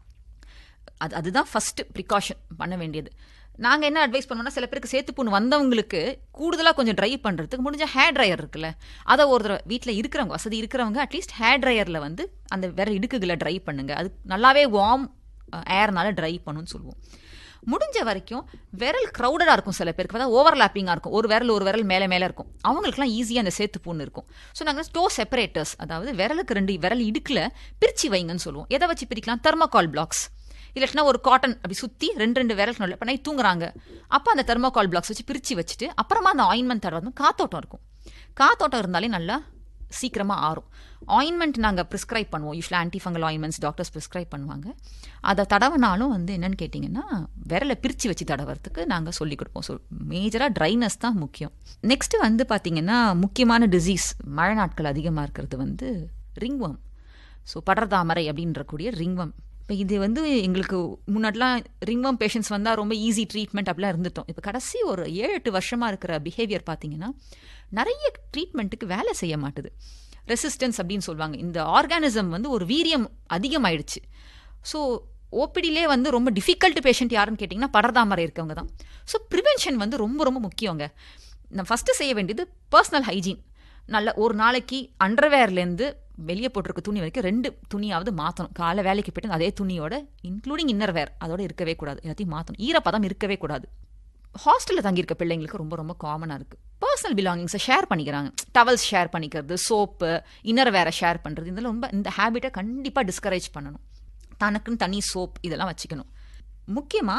அது அதுதான் ஃபஸ்ட்டு ப்ரிகாஷன் பண்ண வேண்டியது. நாங்கள் என்ன அட்வைஸ் பண்ணுவோம்னா, சில பேருக்கு சேத்துப்புண்ணு வந்தவங்களுக்கு கூடுதலாக கொஞ்சம் ட்ரை பண்ணுறதுக்கு முடிஞ்ச ஹேர் ட்ரையர் இருக்குல்ல, அதை ஒரு தடவை வீட்டில் இருக்கிறவங்க, வசதி இருக்கிறவங்க அட்லீஸ்ட் ஹேர் ட்ரையரில் வந்து அந்த வேற இடுக்குகளை ட்ரை பண்ணுங்க. அது நல்லாவே வார்ம் ஏர்னால ட்ரை பண்ணுன்னு சொல்லுவோம். முடிஞ்ச வரைக்கும் விரல் க்ரௌடடாக இருக்கும், சில பேருக்கு வந்து ஓவர்லாப்பிங்காக இருக்கும், ஒரு விரல் ஒரு விரல் மேலே மேலே இருக்கும், அவங்களுக்குலாம் ஈஸியாக அந்த சேத்துப்புண்ணு இருக்கும். ஸோ நாங்கள் டோ செப்பரேட்டர்ஸ், அதாவது விரலுக்கு ரெண்டு விரல் இடுக்கில் பிரித்து வைங்கன்னு சொல்லுவோம். எதை வச்சு பிரிக்கலாம்? தெர்மோகால் பிளாக்ஸ், இல்லைன்னா ஒரு காட்டன் அப்படி சுற்றி ரெண்டு ரெண்டு விரல் நல்ல இப்போ நைட் தூங்குறாங்க, அப்போ அந்த தெர்மோகால் பிளாக்ஸ் வச்சு பிரித்து வச்சுட்டு அப்புறமா அந்த ஆயின்மெண்ட் தடவை காத்தோட்டம் இருக்கும். காத்தோட்டம் இருந்தாலே நல்லா சீக்கிரமாக ஆறும். ஆயின்மெண்ட் நாங்கள் ப்ரிஸ்கிரைப் பண்ணுவோம், யூஸ்வலாக ஆன்டிஃபங்கல் ஆயின்மெண்ட்ஸ் டாக்டர்ஸ் ப்ரிஸ்கிரைப் பண்ணுவாங்க. அதை தடவினாலும் வந்து என்னென்னு கேட்டிங்கன்னா விரலை பிரித்து வச்சு தடவுறதுக்கு நாங்கள் சொல்லிக் கொடுப்போம். ஸோ மேஜராக ட்ரைனஸ் தான் முக்கியம். நெக்ஸ்ட்டு வந்து பார்த்திங்கன்னா முக்கியமான டிசீஸ் மழை நாட்கள் அதிகமாக இருக்கிறது வந்து ரிங்வம். ஸோ படர்தாமரை அப்படின்றக்கூடிய ரிங்வம். இப்போ இது வந்து எங்களுக்கு முன்னாடிலாம் ரிங்வம் பேஷண்ட்ஸ் வந்தால் ரொம்ப ஈஸி ட்ரீட்மெண்ட் அப்படிலாம் இருந்துட்டோம். இப்போ கடைசி ஒரு ஏழு எட்டு வருஷமாக இருக்கிற பிஹேவியர் பார்த்தீங்கன்னா நிறைய ட்ரீட்மெண்ட்டுக்கு வேலை செய்ய மாட்டுது. ரெசிஸ்டன்ஸ் அப்படின்னு சொல்லுவாங்க. இந்த ஆர்கானிசம் வந்து ஒரு வீரியம் அதிகமாயிடுச்சு. ஸோ ஓபிடிலே வந்து ரொம்ப டிஃபிகல்ட் பேஷண்ட் யாருன்னு கேட்டிங்கன்னா படர்தாமரை இருக்கவங்க தான். ஸோ ப்ரிவென்ஷன் வந்து ரொம்ப ரொம்ப முக்கியங்க. நம்ம ஃபஸ்ட்டு செய்ய வேண்டியது பர்சனல் ஹைஜீன். நல்ல ஒரு நாளைக்கு அண்டர்வேர்லேருந்து வெளியே போட்டிருக்க துணி வரைக்கும் ரெண்டு துணியாவது மாற்றணும். காலை வேலைக்கு போய்ட்டு அதே துணியோட இன்க்ளூடிங் இன்னர் வேர் அதோட இருக்கவே கூடாது, எல்லாத்தையும் மாற்றணும். ஈரப்பதம் இருக்கவே கூடாது. ஹாஸ்டலில் தங்கியிருக்க பிள்ளைங்களுக்கு ரொம்ப ரொம்ப காமனாக இருக்குது. பர்சனல் பிலாங்கிங்ஸை ஷேர் பண்ணிக்கிறாங்க, டவல்ஸ் ஷேர் பண்ணிக்கிறது, சோப்பு, இன்னர் வேரை ஷேர் பண்ணுறது, இதெல்லாம் ரொம்ப இந்த ஹேபிட்டை கண்டிப்பாக டிஸ்கரேஜ் பண்ணணும். தனக்குன்னு தனி சோப் இதெல்லாம் வச்சுக்கணும். முக்கியமாக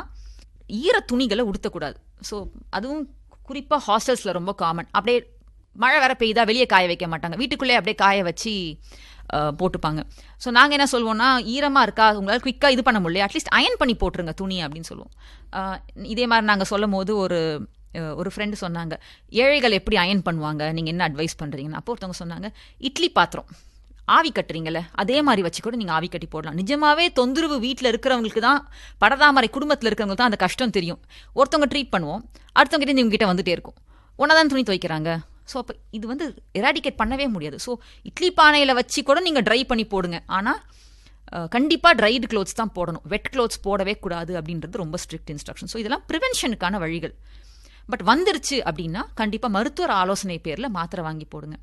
ஈர துணிகளை உடுத்தக்கூடாது. ஸோ அதுவும் குறிப்பாக ஹாஸ்டல்ஸில் ரொம்ப காமன். அப்படியே மழை வேற பெய்தா வெளியே காய வைக்க மாட்டாங்க, வீட்டுக்குள்ளே அப்படியே காய வச்சு போட்டுப்பாங்க. ஸோ நாங்கள் என்ன சொல்லுவோம்னா, ஈரமாக இருக்கா உங்களால் குயிக்காக இது பண்ண முடியல, அட்லீஸ்ட் அயன் பண்ணி போட்டுருங்க துணி அப்படின்னு சொல்லுவோம். இதே மாதிரி நாங்கள் சொல்லும் போது ஒரு ஒரு ஃப்ரெண்டு சொன்னாங்க, ஏழைகள் எப்படி அயன் பண்ணுவாங்க, நீங்கள் என்ன அட்வைஸ் பண்ணுறீங்கன்னு. அப்போ ஒருத்தவங்க சொன்னாங்க, இட்லி பாத்திரம் ஆவி கட்டுறீங்கல்ல அதே மாதிரி வச்சு கூட நீங்கள் ஆவி கட்டி போடலாம். நிஜமாவே தொந்தரவு வீட்டில் இருக்கிறவங்களுக்கு தான், படதாமரை குடும்பத்தில் இருக்கிறவங்களுக்கு தான் அந்த கஷ்டம் தெரியும். ஒருத்தவங்க ட்ரீட் பண்ணுவோம், அடுத்தவங்க கிட்ட இவங்ககிட்ட வந்துட்டே இருக்கும், ஒன்றா துணி துவைக்கிறாங்க. ஸோ அப்போ இது வந்து எராடிகேட் பண்ணவே முடியாது. ஸோ இட்லி பானையில் வச்சு கூட நீங்கள் ட்ரை பண்ணி போடுங்க, ஆனால் கண்டிப்பாக ட்ரைடு க்ளோத்ஸ் தான் போடணும், வெட் க்ளோத்ஸ் போடவே கூடாது அப்படின்றது ரொம்ப ஸ்ட்ரிக்ட் இன்ஸ்ட்ரக்ஷன். ஸோ இதெல்லாம் ப்ரிவென்ஷனுக்கான வழிகள். பட் வந்துருச்சு அப்படின்னா கண்டிப்பாக மருத்துவர் ஆலோசனை பேரில் மாத்திரை வாங்கி போடுங்க.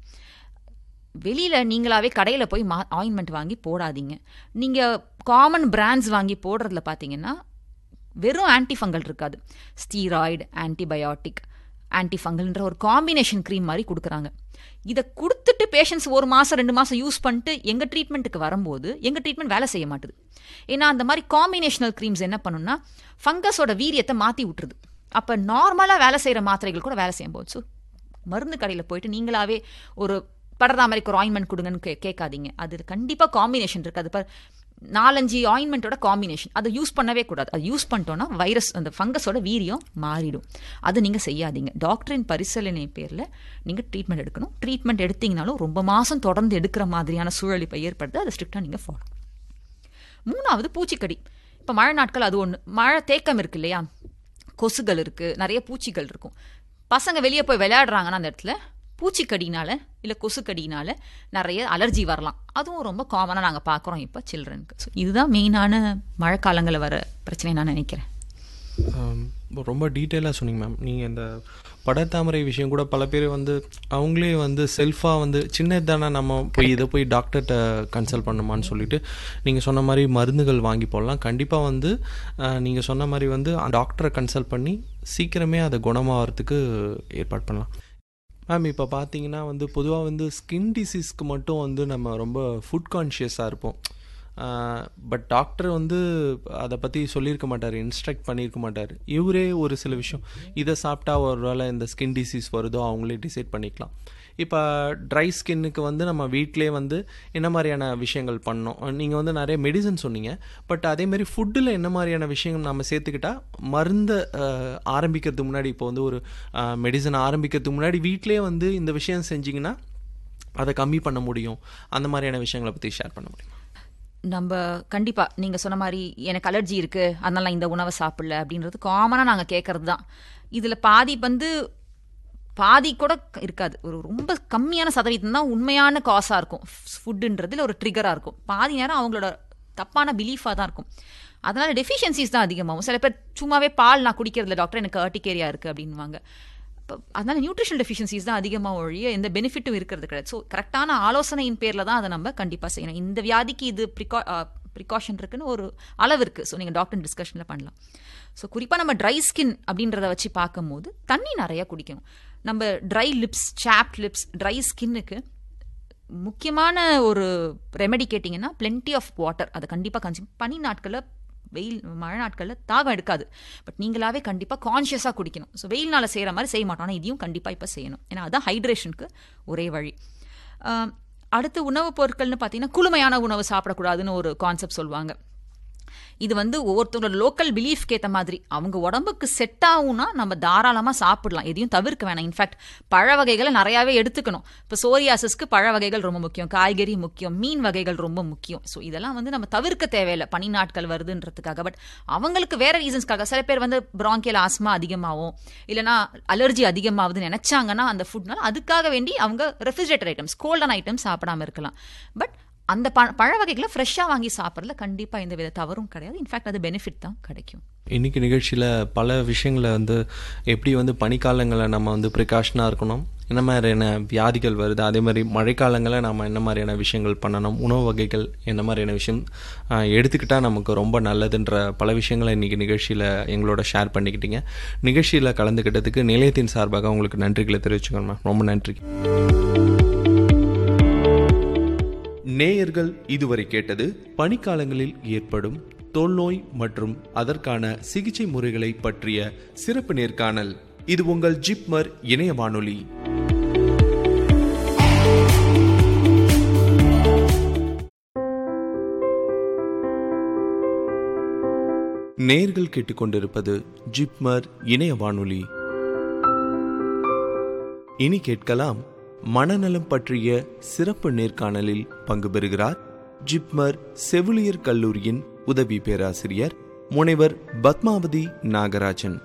வெளியில் நீங்களாவே கடையில் போய் மா ஆயின்மெண்ட் வாங்கி போடாதீங்க. நீங்கள் காமன் பிராண்ட்ஸ் வாங்கி போடுறதுல பார்த்தீங்கன்னா வெறும் ஆன்டிஃபங்கல் இருக்காது, ஸ்டீராய்டு, ஆன்டிபயோட்டிக், ஆன்டிஃபங்கல்ன்ற ஒரு காம்பினேஷன் க்ரீம் மாதிரி கொடுக்குறாங்க. இதை கொடுத்துட்டு பேஷண்ட்ஸ் ஒரு மாதம் ரெண்டு மாதம் யூஸ் பண்ணிட்டு எங்கள் ட்ரீட்மெண்ட்டுக்கு வரும்போது எங்கள் ட்ரீட்மெண்ட் வேலை செய்ய மாட்டுது. ஏன்னா அந்த மாதிரி காம்பினேஷனல் க்ரீம்ஸ் என்ன பண்ணுன்னா ஃபங்கஸோட வீரியத்தை மாற்றி விட்டுருது. அப்போ நார்மலாக வேலை செய்கிற மாத்திரைகள் கூட வேலை செய்யும் போது, ஸோ மருந்து கடையில் போயிட்டு நீங்களாவே ஒரு படர்தாமரைக்கு ஒரு ஆயின்மெண்ட் கொடுங்கன்னு கே கேட்காதீங்க அது கண்டிப்பாக காம்பினேஷன் இருக்குது. அது இப்போ நாலஞ்சு ஆயின்மெண்ட்டோட காம்பினேஷன், அதை யூஸ் பண்ணவே கூடாது. அது யூஸ் பண்ணிட்டோன்னா வைரஸ் அந்த ஃபங்கஸோட வீரியம் மாறிடும். அது நீங்கள் செய்யாதீங்க. டாக்டரின் பரிசீலனை பேரில் நீங்கள் ட்ரீட்மெண்ட் எடுக்கணும். ட்ரீட்மெண்ட் எடுத்தீங்கனாலும் ரொம்ப மாதம் தொடர்ந்து எடுக்கிற மாதிரியான சூழல் இப்போ ஏற்படுது, அதை ஸ்ட்ரிக்டாக நீங்கள் ஃபாலோ. மூணாவது பூச்சிக்கடி. இப்போ மழை நாட்கள் அது ஒன்று, மழை தேக்கம் இருக்கு இல்லையா, கொசுகள் இருக்குது, நிறைய பூச்சிகள் இருக்கும். பசங்க வெளியே போய் விளையாடுறாங்கன்னா அந்த இடத்துல பூச்சிக்கடினால இல்லை கொசுக்கடினால நிறைய அலர்ஜி வரலாம். அதுவும் ரொம்ப காமனாக நாங்கள் பார்க்குறோம் இப்போ சில்ட்ரனுக்கு. ஸோ இதுதான் மெயினான மழை காலங்களில் வர பிரச்சனை நான் நினைக்கிறேன். ரொம்ப டீட்டெயிலாக சொன்னீங்க மேம். நீங்கள் இந்த படர்தாமரை விஷயம் கூட பல பேர் வந்து அவங்களே வந்து செல்ஃபாக வந்து சின்னது தானே நம்ம போய் இதை போய் டாக்டர்கிட்ட கன்சல்ட் பண்ணுமான்னு சொல்லிட்டு நீங்கள் சொன்ன மாதிரி மருந்துகள் வாங்கி போடலாம். கண்டிப்பாக வந்து நீங்கள் சொன்ன மாதிரி வந்து டாக்டரை கன்சல்ட் பண்ணி சீக்கிரமே அதை குணமாகறதுக்கு ஏற்பாடு பண்ணலாம். மேம் இப்போ பார்த்தீங்கன்னா வந்து பொதுவாக வந்து ஸ்கின் டிசீஸ்க்கு மட்டும் வந்து நம்ம ரொம்ப ஃபுட் கான்ஷியஸாக இருப்போம். பட் டாக்டர் வந்து அதை பற்றி சொல்லியிருக்க மாட்டார், இன்ஸ்ட்ரக்ட் பண்ணியிருக்க மாட்டார். இவரே ஒரு சில விஷயம் இதை சாப்பிட்டா ஒரு வேளை இந்த ஸ்கின் டிசீஸ் வருதோ அவங்களே டிசைட் பண்ணிக்கலாம். இப்போ ட்ரை ஸ்கின்னுக்கு வந்து நம்ம வீட்டிலே வந்து என்ன மாதிரியான விஷயங்கள் பண்ணோம்? நீங்கள் வந்து நிறைய மெடிசன் சொன்னீங்க, பட் அதேமாதிரி ஃபுட்டில் என்ன மாதிரியான விஷயங்கள் நம்ம சேர்த்துக்கிட்டா மருந்தை ஆரம்பிக்கிறதுக்கு முன்னாடி, இப்போ வந்து ஒரு மெடிசன் ஆரம்பிக்கிறதுக்கு முன்னாடி வீட்டிலே வந்து இந்த விஷயம் செஞ்சிங்கன்னா அதை கம்மி பண்ண முடியும்? அந்த மாதிரியான விஷயங்களை பற்றி ஷேர் பண்ண முடியும்? நம்ம கண்டிப்பா நீங்க சொன்ன மாதிரி எனக்கு அலர்ஜி இருக்கு அதனால இந்த உணவை சாப்பிடல அப்படின்றது காமனா நாங்க கேட்கறது தான். இதுல பாதி வந்து பாதி கூட இருக்காது, ஒரு ரொம்ப கம்மியான சதவீதம் தான் உண்மையான காசா இருக்கும் ஃபுட்டுன்றதுல ஒரு ட்ரிகரா இருக்கும். பாதி நேரம் அவங்களோட தப்பான பிலீஃபா தான் இருக்கும். அதனால டெஃபிஷியன்சிஸ் தான் அதிகமாகும். சில பேர் சும்மாவே பால் நான் குடிக்கிறதுல டாக்டர் எனக்கு அர்டிகேரியா இருக்கு அப்படின்வாங்க. அதனால நியூட்ரிஷனல் டெஃபிஷியன்சிஸ் தான் அதிகமாக ஒழிய எந்த பெனிஃபிட்டும் இருக்கிறது கிடையாது. ஸோ கரெக்டான ஆலோசனையின் பேரில் தான் அதை நம்ம கண்டிப்பாக செய்யணும். இந்த வியாதிக்கு இது ப்ரிகா ப்ரிகாஷன் இருக்குன்னு ஒரு அளவு இருக்குது. ஸோ நீங்கள் டாக்டர் டிஸ்கஷனில் பண்ணலாம். ஸோ குறிப்பாக நம்ம ட்ரை ஸ்கின் அப்படின்றத வச்சு பார்க்கும்போது தண்ணி நிறையா குடிக்கணும். நம்ம try lips, soft lips, try ஸ்கின்னுக்கு முக்கியமான ஒரு ரெமெடி கேட்டிங்கன்னா பிளென்டி ஆஃப் வாட்டர். அதை கண்டிப்பாக கன்சியூம் பனி நாட்களில், வெயில் மழை நாட்களில் தாகம் எடுக்காது, பட் நீங்களாவே கண்டிப்பாக கான்ஷியஸாக குடிக்கணும். ஸோ வெயில்னால செய்கிற மாதிரி செய்ய மாட்டோம், ஆனால் இதையும் கண்டிப்பாக இப்போ செய்யணும். ஏன்னா அதுதான் ஹைட்ரேஷனுக்கு ஒரே வழி. அடுத்து உணவுப் பொருட்கள்னு பார்த்தீங்கன்னா குளுமையான உணவு சாப்பிடக்கூடாதுன்னு ஒரு கான்செப்ட் சொல்லுவாங்க. இது வந்து ஒவ்வொருத்தவங்களோட லோக்கல் பிலீஃப்க்கு ஏற்ற மாதிரி அவங்க உடம்புக்கு செட் ஆகும்னா நம்ம தாராளமாக சாப்பிடலாம், எதையும் தவிர்க்க வேணாம். இன்ஃபேக்ட் பழ வகைகளை நிறையாவே எடுத்துக்கணும். இப்போ சோரியாசிஸ்க்கு பழ வகைகள் ரொம்ப முக்கியம், காய்கறி முக்கியம், மீன் வகைகள் ரொம்ப முக்கியம். ஸோ இதெல்லாம் வந்து நம்ம தவிர்க்க தேவையில்லை பனி நாட்கள் வருதுன்றதுக்காக. பட் அவங்களுக்கு வேற ரீசன்ஸ்க்காக சில பேர் வந்து பிராங்கியல் ஆஸ்மா அதிகமாகும், இல்லைனா அலர்ஜி அதிகமாகுதுன்னு நினைச்சாங்கன்னா அந்த ஃபுட்னால அதுக்காக வேண்டி அவங்க ரெஃப்ரிஜரேட்டர் ஐட்டம்ஸ், கோல்டன் ஐட்டம்ஸ் சாப்பிடாம இருக்கலாம். பட் அந்த ப பழ வகைகளை ஃப்ரெஷ்ஷாக வாங்கி சாப்பிட்றதுல கண்டிப்பாக எந்த வித தவறும் கிடையாது. இன்ஃபேக்ட் அது பெனிஃபிட் தான் கிடைக்கும். இன்றைக்கி நிகழ்ச்சியில் பல விஷயங்களை வந்து எப்படி வந்து பனிக்காலங்களை நம்ம வந்து ப்ரிகாஷனாக இருக்கணும், என்ன மாதிரியான வியாதிகள் வருது, அதே மாதிரி மழைக்காலங்களில் நம்ம என்ன மாதிரியான விஷயங்கள் பண்ணணும், உணவு வகைகள் என்ன மாதிரியான விஷயம் எடுத்துக்கிட்டால் நமக்கு ரொம்ப நல்லதுன்ற பல விஷயங்களை இன்றைக்கி நிகழ்ச்சியில் எங்களோட ஷேர் பண்ணிக்கிட்டீங்க. நிகழ்ச்சியில் கலந்துக்கிட்டதுக்கு நிலையத்தின் சார்பாக உங்களுக்கு நன்றிகளை தெரிவிச்சுக்கோங்க. ரொம்ப நன்றி. நேயர்கள் இதுவரை கேட்டது பனிக்காலங்களில் ஏற்படும் தோல்நோய் மற்றும் அதற்கான சிகிச்சை முறைகளை பற்றிய சிறப்பு நேர்காணல். இது உங்கள் ஜிப்மர் இணைய வானொலி. நேயர்கள் கேட்டுக்கொண்டிருப்பது ஜிப்மர் இணைய வானொலி. இனி கேட்கலாம் மனநலம் பற்றிய சிறப்பு நேர்காணலில் பங்கு பெறுகிறார் ஜிப்மர் செவிலியர் கல்லூரியின் உதவி பேராசிரியர் முனைவர் பத்மாவதி நாகராஜன்.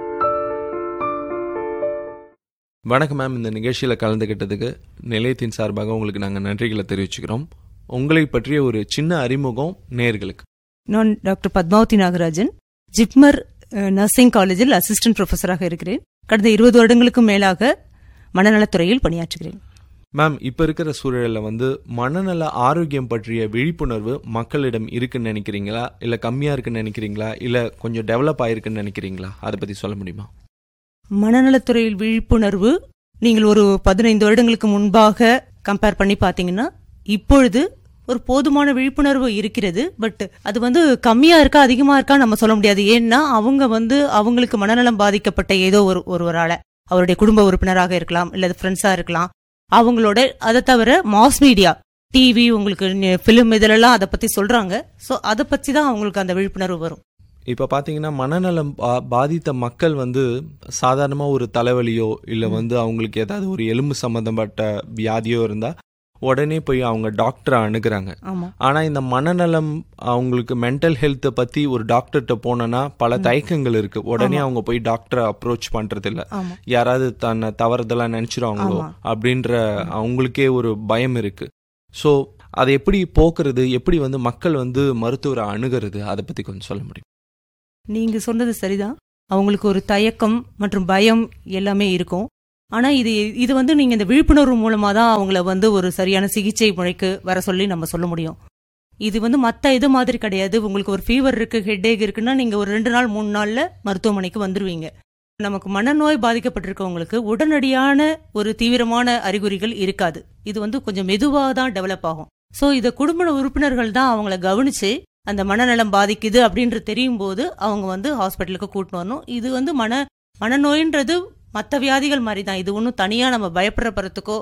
வணக்கம் மேம். இந்த நிகழ்ச்சியில் கலந்துகிட்டதுக்கு நிலையத்தின் சார்பாக உங்களுக்கு நாங்கள் நன்றிகளை தெரிவிச்சுக்கிறோம். உங்களை பற்றிய ஒரு சின்ன அறிமுகம் நேயர்களுக்கு. நான் டாக்டர் பத்மாவதி நாகராஜன், ஜிப்மர் நர்சிங் காலேஜில் அசிஸ்டன்ட் ப்ரொஃபஸராக இருக்கிறேன். கடந்த இருபது வருடங்களுக்கும் மேலாக மனநலத்துறையில் பணியாற்றுகிறேன். மேம், இப்போ இருக்கிற சூழலில் வந்து மனநல ஆரோக்கியம் பற்றிய விழிப்புணர்வு மக்களிடம் இருக்குன்னு நினைக்கிறீங்களா, இல்லை கம்மியாக இருக்குன்னு நினைக்கிறீங்களா, இல்லை கொஞ்சம் டெவலப் ஆயிருக்குன்னு நினைக்கிறீங்களா? அதை பற்றி சொல்ல முடியுமா? மனநலத்துறையில் விழிப்புணர்வு நீங்கள் ஒரு பதினைந்து வருடங்களுக்கு முன்பாக கம்பேர் பண்ணி பார்த்தீங்கன்னா இப்பொழுது ஒரு போதுமான விழிப்புணர்வு இருக்கிறது. பட் அது வந்து கம்மியா இருக்கா அதிகமா இருக்கா நம்ம சொல்ல முடியாது. ஏன்னா அவங்க வந்து அவங்களுக்கு மனநலம் பாதிக்கப்பட்ட ஏதோ ஒரு ஒருவரால, அவருடைய குடும்ப உறுப்பினராக இருக்கலாம், இல்ல ஃப்ரெண்ட்ஸா இருக்கலாம், அவங்களோட அதை தவிர மாஸ் மீடியா, டிவி, உங்களுக்கு பிலிம், இதெல்லாம் அதை பத்தி சொல்றாங்க. ஸோ அதை பத்தி தான் அவங்களுக்கு அந்த விழிப்புணர்வு வரும். இப்போ பார்த்தீங்கன்னா மனநலம் பாதித்த மக்கள் வந்து சாதாரணமாக ஒரு தலைவலியோ இல்லை வந்து அவங்களுக்கு ஏதாவது ஒரு எலும்பு சம்மந்தப்பட்ட வியாதியோ இருந்தால் உடனே போய் அவங்க டாக்டரை அணுகுறாங்க. ஆனால் இந்த மனநலம் அவங்களுக்கு மென்டல் ஹெல்த்தை பற்றி ஒரு டாக்டர்கிட்ட போனோன்னா பல தயக்கங்கள் இருக்கு. உடனே அவங்க போய் டாக்டரை அப்ரோச் பண்றது இல்லை, யாராவது தன்னை தவறுதெல்லாம் நினைச்சிருவாங்களோ அப்படின்ற அவங்களுக்கே ஒரு பயம் இருக்கு. ஸோ அதை எப்படி போக்குறது, எப்படி வந்து மக்கள் வந்து மருத்துவரை அணுகிறது, அதை பற்றி கொஞ்சம் சொல்ல முடியும்? நீங்க சொன்னது சரிதான். அவங்களுக்கு ஒரு தயக்கம் மற்றும் பயம் எல்லாமே இருக்கும். ஆனா இது இது வந்து நீங்க இந்த விழிப்புணர்வு மூலமா தான் அவங்கள வந்து ஒரு சரியான சிகிச்சை முறைக்கு வர சொல்லி நம்ம சொல்ல முடியும். இது வந்து மத்த இது மாதிரி கிடையாது. உங்களுக்கு ஒரு ஃபீவர் இருக்கு, ஹெட்டேக் இருக்குன்னா நீங்க ஒரு ரெண்டு நாள் மூணு நாள்ல மருத்துவமனைக்கு வந்துருவீங்க. நமக்கு மனநோய் பாதிக்கப்பட்டிருக்கவங்களுக்கு உடனடியான ஒரு தீவிரமான அறிகுறிகள் இருக்காது. இது வந்து கொஞ்சம் மெதுவாக தான் டெவலப் ஆகும். ஸோ இதை குடும்ப உறுப்பினர்கள் தான் அவங்கள கவனிச்சு அந்த மனநலம் பாதிக்குது அப்படின்றது தெரியும் போது அவங்க வந்து ஹாஸ்பிட்டலுக்கு கூட்டிட்டு வரணும். இது வந்து மன மனநோயின்றது மற்ற வியாதிகள் மாதிரி தான். இது ஒன்றும் தனியாக நம்ம பயப்படுறதுக்கோ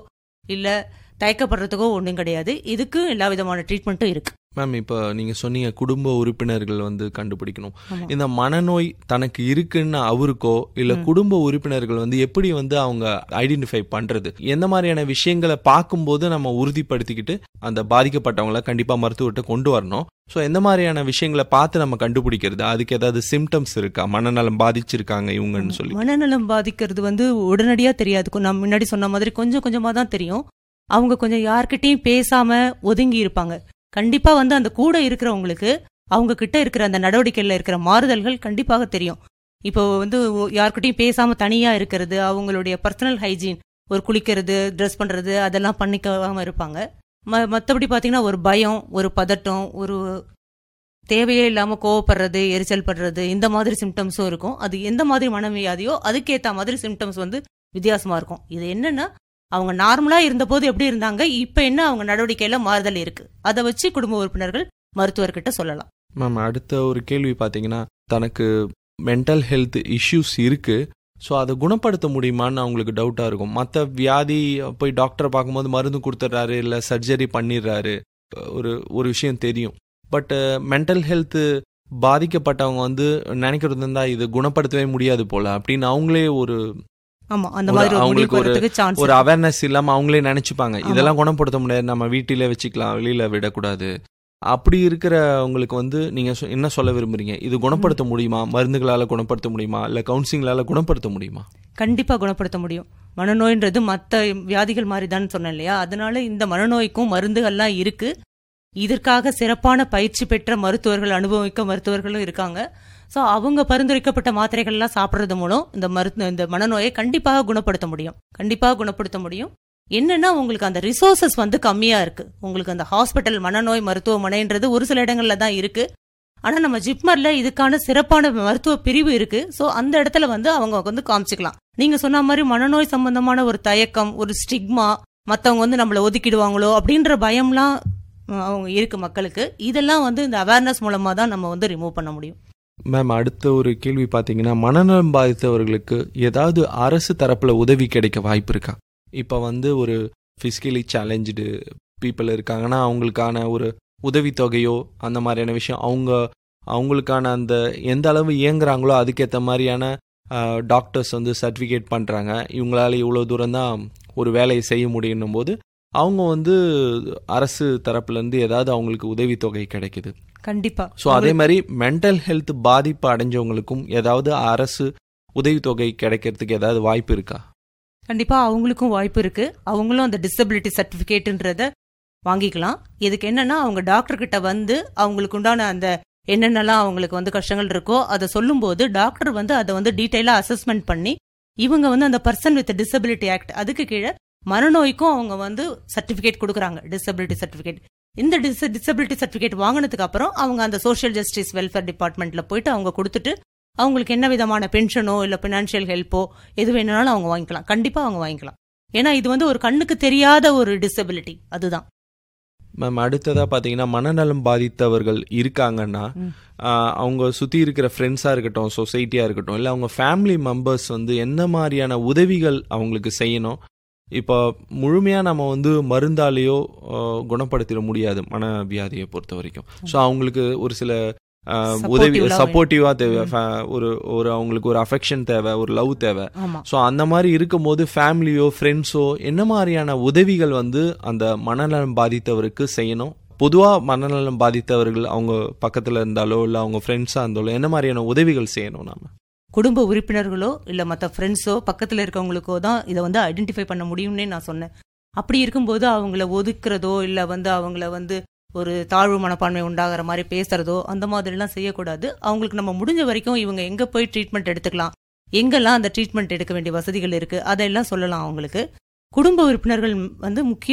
இல்ல தயக்கப்படுறதுக்கோ ஒன்றும் கிடையாது. இதுக்கு எல்லா விதமான ட்ரீட்மெண்ட்டும் இருக்கு. மேம், இப்போ நீங்க சொன்னீங்க குடும்ப உறுப்பினர்கள் வந்து கண்டுபிடிக்கணும். இந்த மனநோய் தனக்கு இருக்குன்னு அவருக்கோ இல்ல குடும்ப உறுப்பினர்கள் வந்து எப்படி வந்து அவங்க ஐடென்டிஃபை பண்றது, எந்த மாதிரியான விஷயங்களை பார்க்கும்போது நம்ம உறுதிப்படுத்திக்கிட்டு அந்த பாதிக்கப்பட்டவங்களை கண்டிப்பா மருத்துவர்கிட்ட கொண்டு வரணும். ஸோ எந்த மாதிரியான விஷயங்களை பார்த்து நம்ம கண்டுபிடிக்கிறது, அதுக்கு ஏதாவது சிம்டம்ஸ் இருக்கா, மனநலம் பாதிச்சிருக்காங்க இவங்கன்னு சொல்லி? மனநலம் பாதிக்கிறது வந்து உடனடியா தெரியாது. நான் முன்னாடி சொன்ன மாதிரி கொஞ்சம் கொஞ்சமா தான் தெரியும். அவங்க கொஞ்சம் யார்கிட்டயும் பேசாம ஒதுங்கி இருப்பாங்க. கண்டிப்பா வந்து அந்த கூட இருக்கிறவங்களுக்கு அவங்க கிட்ட இருக்கிற அந்த நடவடிக்கையில இருக்கிற மாறுதல்கள் கண்டிப்பாக தெரியும். இப்போ வந்து யார்கிட்டயும் பேசாம தனியா இருக்கிறது, அவங்களுடைய பர்சனல் ஹைஜீன், ஒரு குளிக்கிறது, ட்ரெஸ் பண்றது, அதெல்லாம் பண்ணிக்காம இருப்பாங்க. ம மற்றபடி பார்த்தீங்கன்னா ஒரு பயம், ஒரு பதட்டம், ஒரு தேவையே இல்லாம கோவப்படுறது, எரிச்சல் படுறது, இந்த மாதிரி சிம்டம்ஸும் இருக்கும். அது எந்த மாதிரி மனவியாதியோ அதுக்கேற்ற மாதிரி சிம்டம்ஸ் வந்து வித்தியாசமா இருக்கும். இது என்னன்னா அவங்க நார்மலா இருந்தபோது எப்படி இருந்தாங்க, இப்ப என்ன அவங்க நடவடிக்கையில மாறுதல் இருக்கு, அதை வச்சு குடும்ப உறுப்பினர்கள் மருத்துவர்கிட்ட சொல்லலாம். மேம், அடுத்த ஒரு கேள்வி பார்த்தீங்கன்னா, தனக்கு மென்டல் ஹெல்த் இஷ்யூஸ் இருக்கு, ஸோ அதை குணப்படுத்த முடியுமான்னு அவங்களுக்கு டவுட்டாக இருக்கும். மற்ற வியாதி போய் டாக்டரை பார்க்கும்போது மருந்து கொடுத்துட்றாரு, இல்லை சர்ஜரி பண்ணிடுறாரு, ஒரு ஒரு விஷயம் தெரியும். பட் மென்டல் ஹெல்த் பாதிக்கப்பட்டவங்க வந்து நினைக்கிறது இருந்தா இது குணப்படுத்தவே முடியாது போல அப்படின்னு அவங்களே ஒரு அவங்களுக்கு ஒரு ஒரு அவேர்னஸ் இல்லாம அவங்களே நினைச்சுப்பாங்க, இதெல்லாம் குணப்படுத்த முடியாது, நம்ம வீட்டிலே வச்சுக்கலாம், வெளியில விடக்கூடாது. அப்படி இருக்கிறவங்களுக்கு வந்து நீங்க என்ன சொல்ல விரும்புறீங்க? இது குணப்படுத்த முடியுமா? மருந்துகளால குணப்படுத்த முடியுமா, இல்ல கவுன்சிலிங்கால குணப்படுத்த முடியுமா? கண்டிப்பா குணப்படுத்த முடியும். மனநோய்ன்றது மற்ற வியாதிகள் மாதிரி தான் சொன்னேன் இல்லையா, அதனால இந்த மனநோய்க்கும் மருந்துகள்லாம் இருக்கு. இதற்காக சிறப்பான பயிற்சி பெற்ற மருத்துவர்கள், அனுபவிக்க மருத்துவர்களும் இருக்காங்க. ஸோ அவங்க பரிந்துரைக்கப்பட்ட மாத்திரைகள்லாம் சாப்பிட்றது மூலம் இந்த மருத்துவ இந்த மனநோயை கண்டிப்பாக குணப்படுத்த முடியும். கண்டிப்பாக குணப்படுத்த முடியும். என்னன்னா உங்களுக்கு அந்த ரிசோர்சஸ் வந்து கம்மியா இருக்கு. உங்களுக்கு அந்த ஹாஸ்பிட்டல் மனநோய் மருத்துவமனைன்றது ஒரு சில இடங்கள்ல தான் இருக்கு. ஆனா நம்ம ஜிப்மர்ல இதுக்கான சிறப்பான மருத்துவ பிரிவு இருக்கு. ஸோ அந்த இடத்துல வந்து அவங்க வந்து காமிச்சிக்கலாம். நீங்க சொன்ன மாதிரி மனநோய் சம்பந்தமான ஒரு தயக்கம், ஒரு ஸ்டிக்மா, மற்றவங்க வந்து நம்மளை ஒதுக்கிடுவாங்களோ அப்படின்ற பயம்லாம் அவங்க இருக்கு மக்களுக்கு. இதெல்லாம் வந்து இந்த அவேர்னஸ் மூலமா தான் நம்ம வந்து ரிமூவ் பண்ண முடியும். மேம், அடுத்த ஒரு கேள்வி பார்த்தீங்கன்னா, மனநலம் பாதித்தவர்களுக்கு ஏதாவது அரசு தரப்புல உதவி கிடைக்க வாய்ப்பு இருக்கா? இப்போ வந்து ஒரு ஃபிசிக்கலி சேலஞ்சு பீப்புள் இருக்காங்கன்னா அவங்களுக்கான ஒரு உதவித்தொகையோ அந்த மாதிரியான விஷயம், அவங்க அவங்களுக்கான அந்த எந்த அளவு இயங்குறாங்களோ அதுக்கேற்ற மாதிரியான டாக்டர்ஸ் வந்து சர்டிஃபிகேட் பண்ணுறாங்க, இவங்களால இவ்வளோ தூரம் தான் ஒரு வேலையை செய்ய முடியும் போது அவங்க வந்து அரசு தரப்புலேருந்து ஏதாவது அவங்களுக்கு உதவித்தொகை கிடைக்குது. கண்டிப்பா. ஸோ அதே மாதிரி மென்டல் ஹெல்த் பாதிப்பு அடைஞ்சவங்களுக்கும் ஏதாவது அரசு உதவித்தொகை கிடைக்கிறதுக்கு ஏதாவது வாய்ப்பு இருக்கா? கண்டிப்பா அவங்களுக்கும் வாய்ப்பு இருக்கு. அவங்களும் அந்த டிசபிலிட்டி சர்டிபிகேட்ன்றத வாங்கிக்கலாம். இதுக்கு என்னன்னா அவங்க டாக்டர் கிட்ட வந்து அவங்களுக்கு உண்டான அந்த என்னென்னலாம் அவங்களுக்கு வந்து கஷ்டங்கள் இருக்கோ அதை சொல்லும் போது டாக்டர் வந்து அதை வந்து டீட்டெயிலா அசஸ்மெண்ட் பண்ணி இவங்க வந்து அந்த பர்சன் வித் டிசபிலிட்டி ஆக்ட் அதுக்கு கீழே மனநோய்க்கும் அவங்க வந்து சர்டிபிகேட் கொடுக்குறாங்க, டிசபிலிட்டி சர்டிபிகேட். இந்த டிஸ் டிசபிலிட்டி சர்டிபிகேட் வாங்கினதுக்கு அப்புறம் அவங்க அந்த சோஷியல் ஜஸ்டிஸ் வெல்ஃபேர் டிபார்ட்மெண்ட்ல போயிட்டு அவங்க கொடுத்துட்டு அவங்களுக்கு என்ன விதமான பென்ஷனோ இல்ல பினான்சியல் ஹெல்ப்போ எது வேணும்னாலும் அவங்க வாங்கிக்கலாம். கண்டிப்பா அவங்க வாங்கிக்கலாம். ஏன்னா இது வந்து ஒரு கண்ணுக்கு தெரியாத ஒரு டிசபிலிட்டி. அதுதான் மேம். அடுத்ததா பாத்தீங்கன்னா, மனநலம் பாதித்தவர்கள் இருக்காங்கன்னா அவங்க சுத்தி இருக்கிற ஃப்ரெண்ட்ஸா இருக்கட்டும், சொசைட்டியா இருக்கட்டும், இல்ல அவங்க ஃபேமிலி மெம்பர்ஸ் வந்து என்ன மாதிரியான உதவிகள் அவங்களுக்கு செய்யணும்? இப்போ முழுமையாக நம்ம வந்து மருந்தாலேயோ குணப்படுத்திட முடியாது மனவியாதியை பொறுத்த வரைக்கும். ஸோ அவங்களுக்கு ஒரு சில உதவி சப்போர்ட்டிவா தேவை, ஒரு ஒரு அவங்களுக்கு ஒரு அஃபெக்ஷன் தேவை, ஒரு லவ் தேவை. ஸோ அந்த மாதிரி இருக்கும்போது ஃபேமிலியோ ஃப்ரெண்ட்ஸோ என்ன மாதிரியான உதவிகள் வந்து அந்த மனநலம் பாதித்தவருக்கு செய்யணும்? பொதுவாக மனநலம் பாதித்தவர்கள் அவங்க பக்கத்தில் இருந்தாலோ இல்லை அவங்க ஃப்ரெண்ட்ஸாக இருந்தாலோ என்ன மாதிரியான உதவிகள் செய்யணும்? நாம குடும்ப உறுப்பினர்களோ இல்லை மற்ற ஃப்ரெண்ட்ஸோ பக்கத்தில் இருக்கவங்களுக்கோ தான் இதை வந்து ஐடென்டிஃபை பண்ண முடியும்னே நான் சொன்னேன். அப்படி இருக்கும்போது அவங்கள ஒதுக்குறதோ இல்லை வந்து அவங்கள வந்து ஒரு தாழ்வு மனப்பான்மை உண்டாகிற மாதிரி பேசுறதோ அந்த மாதிரிலாம் செய்யக்கூடாது. அவங்களுக்கு நம்ம முடிஞ்ச வரைக்கும் இவங்க எங்கே போய் ட்ரீட்மெண்ட் எடுத்துக்கலாம், எங்கெல்லாம் அந்த ட்ரீட்மெண்ட் எடுக்க வேண்டிய வசதிகள் இருக்குது, அதெல்லாம் சொல்லலாம் அவங்களுக்கு. குடும்ப உறுப்பினர்கள் வந்து முக்கிய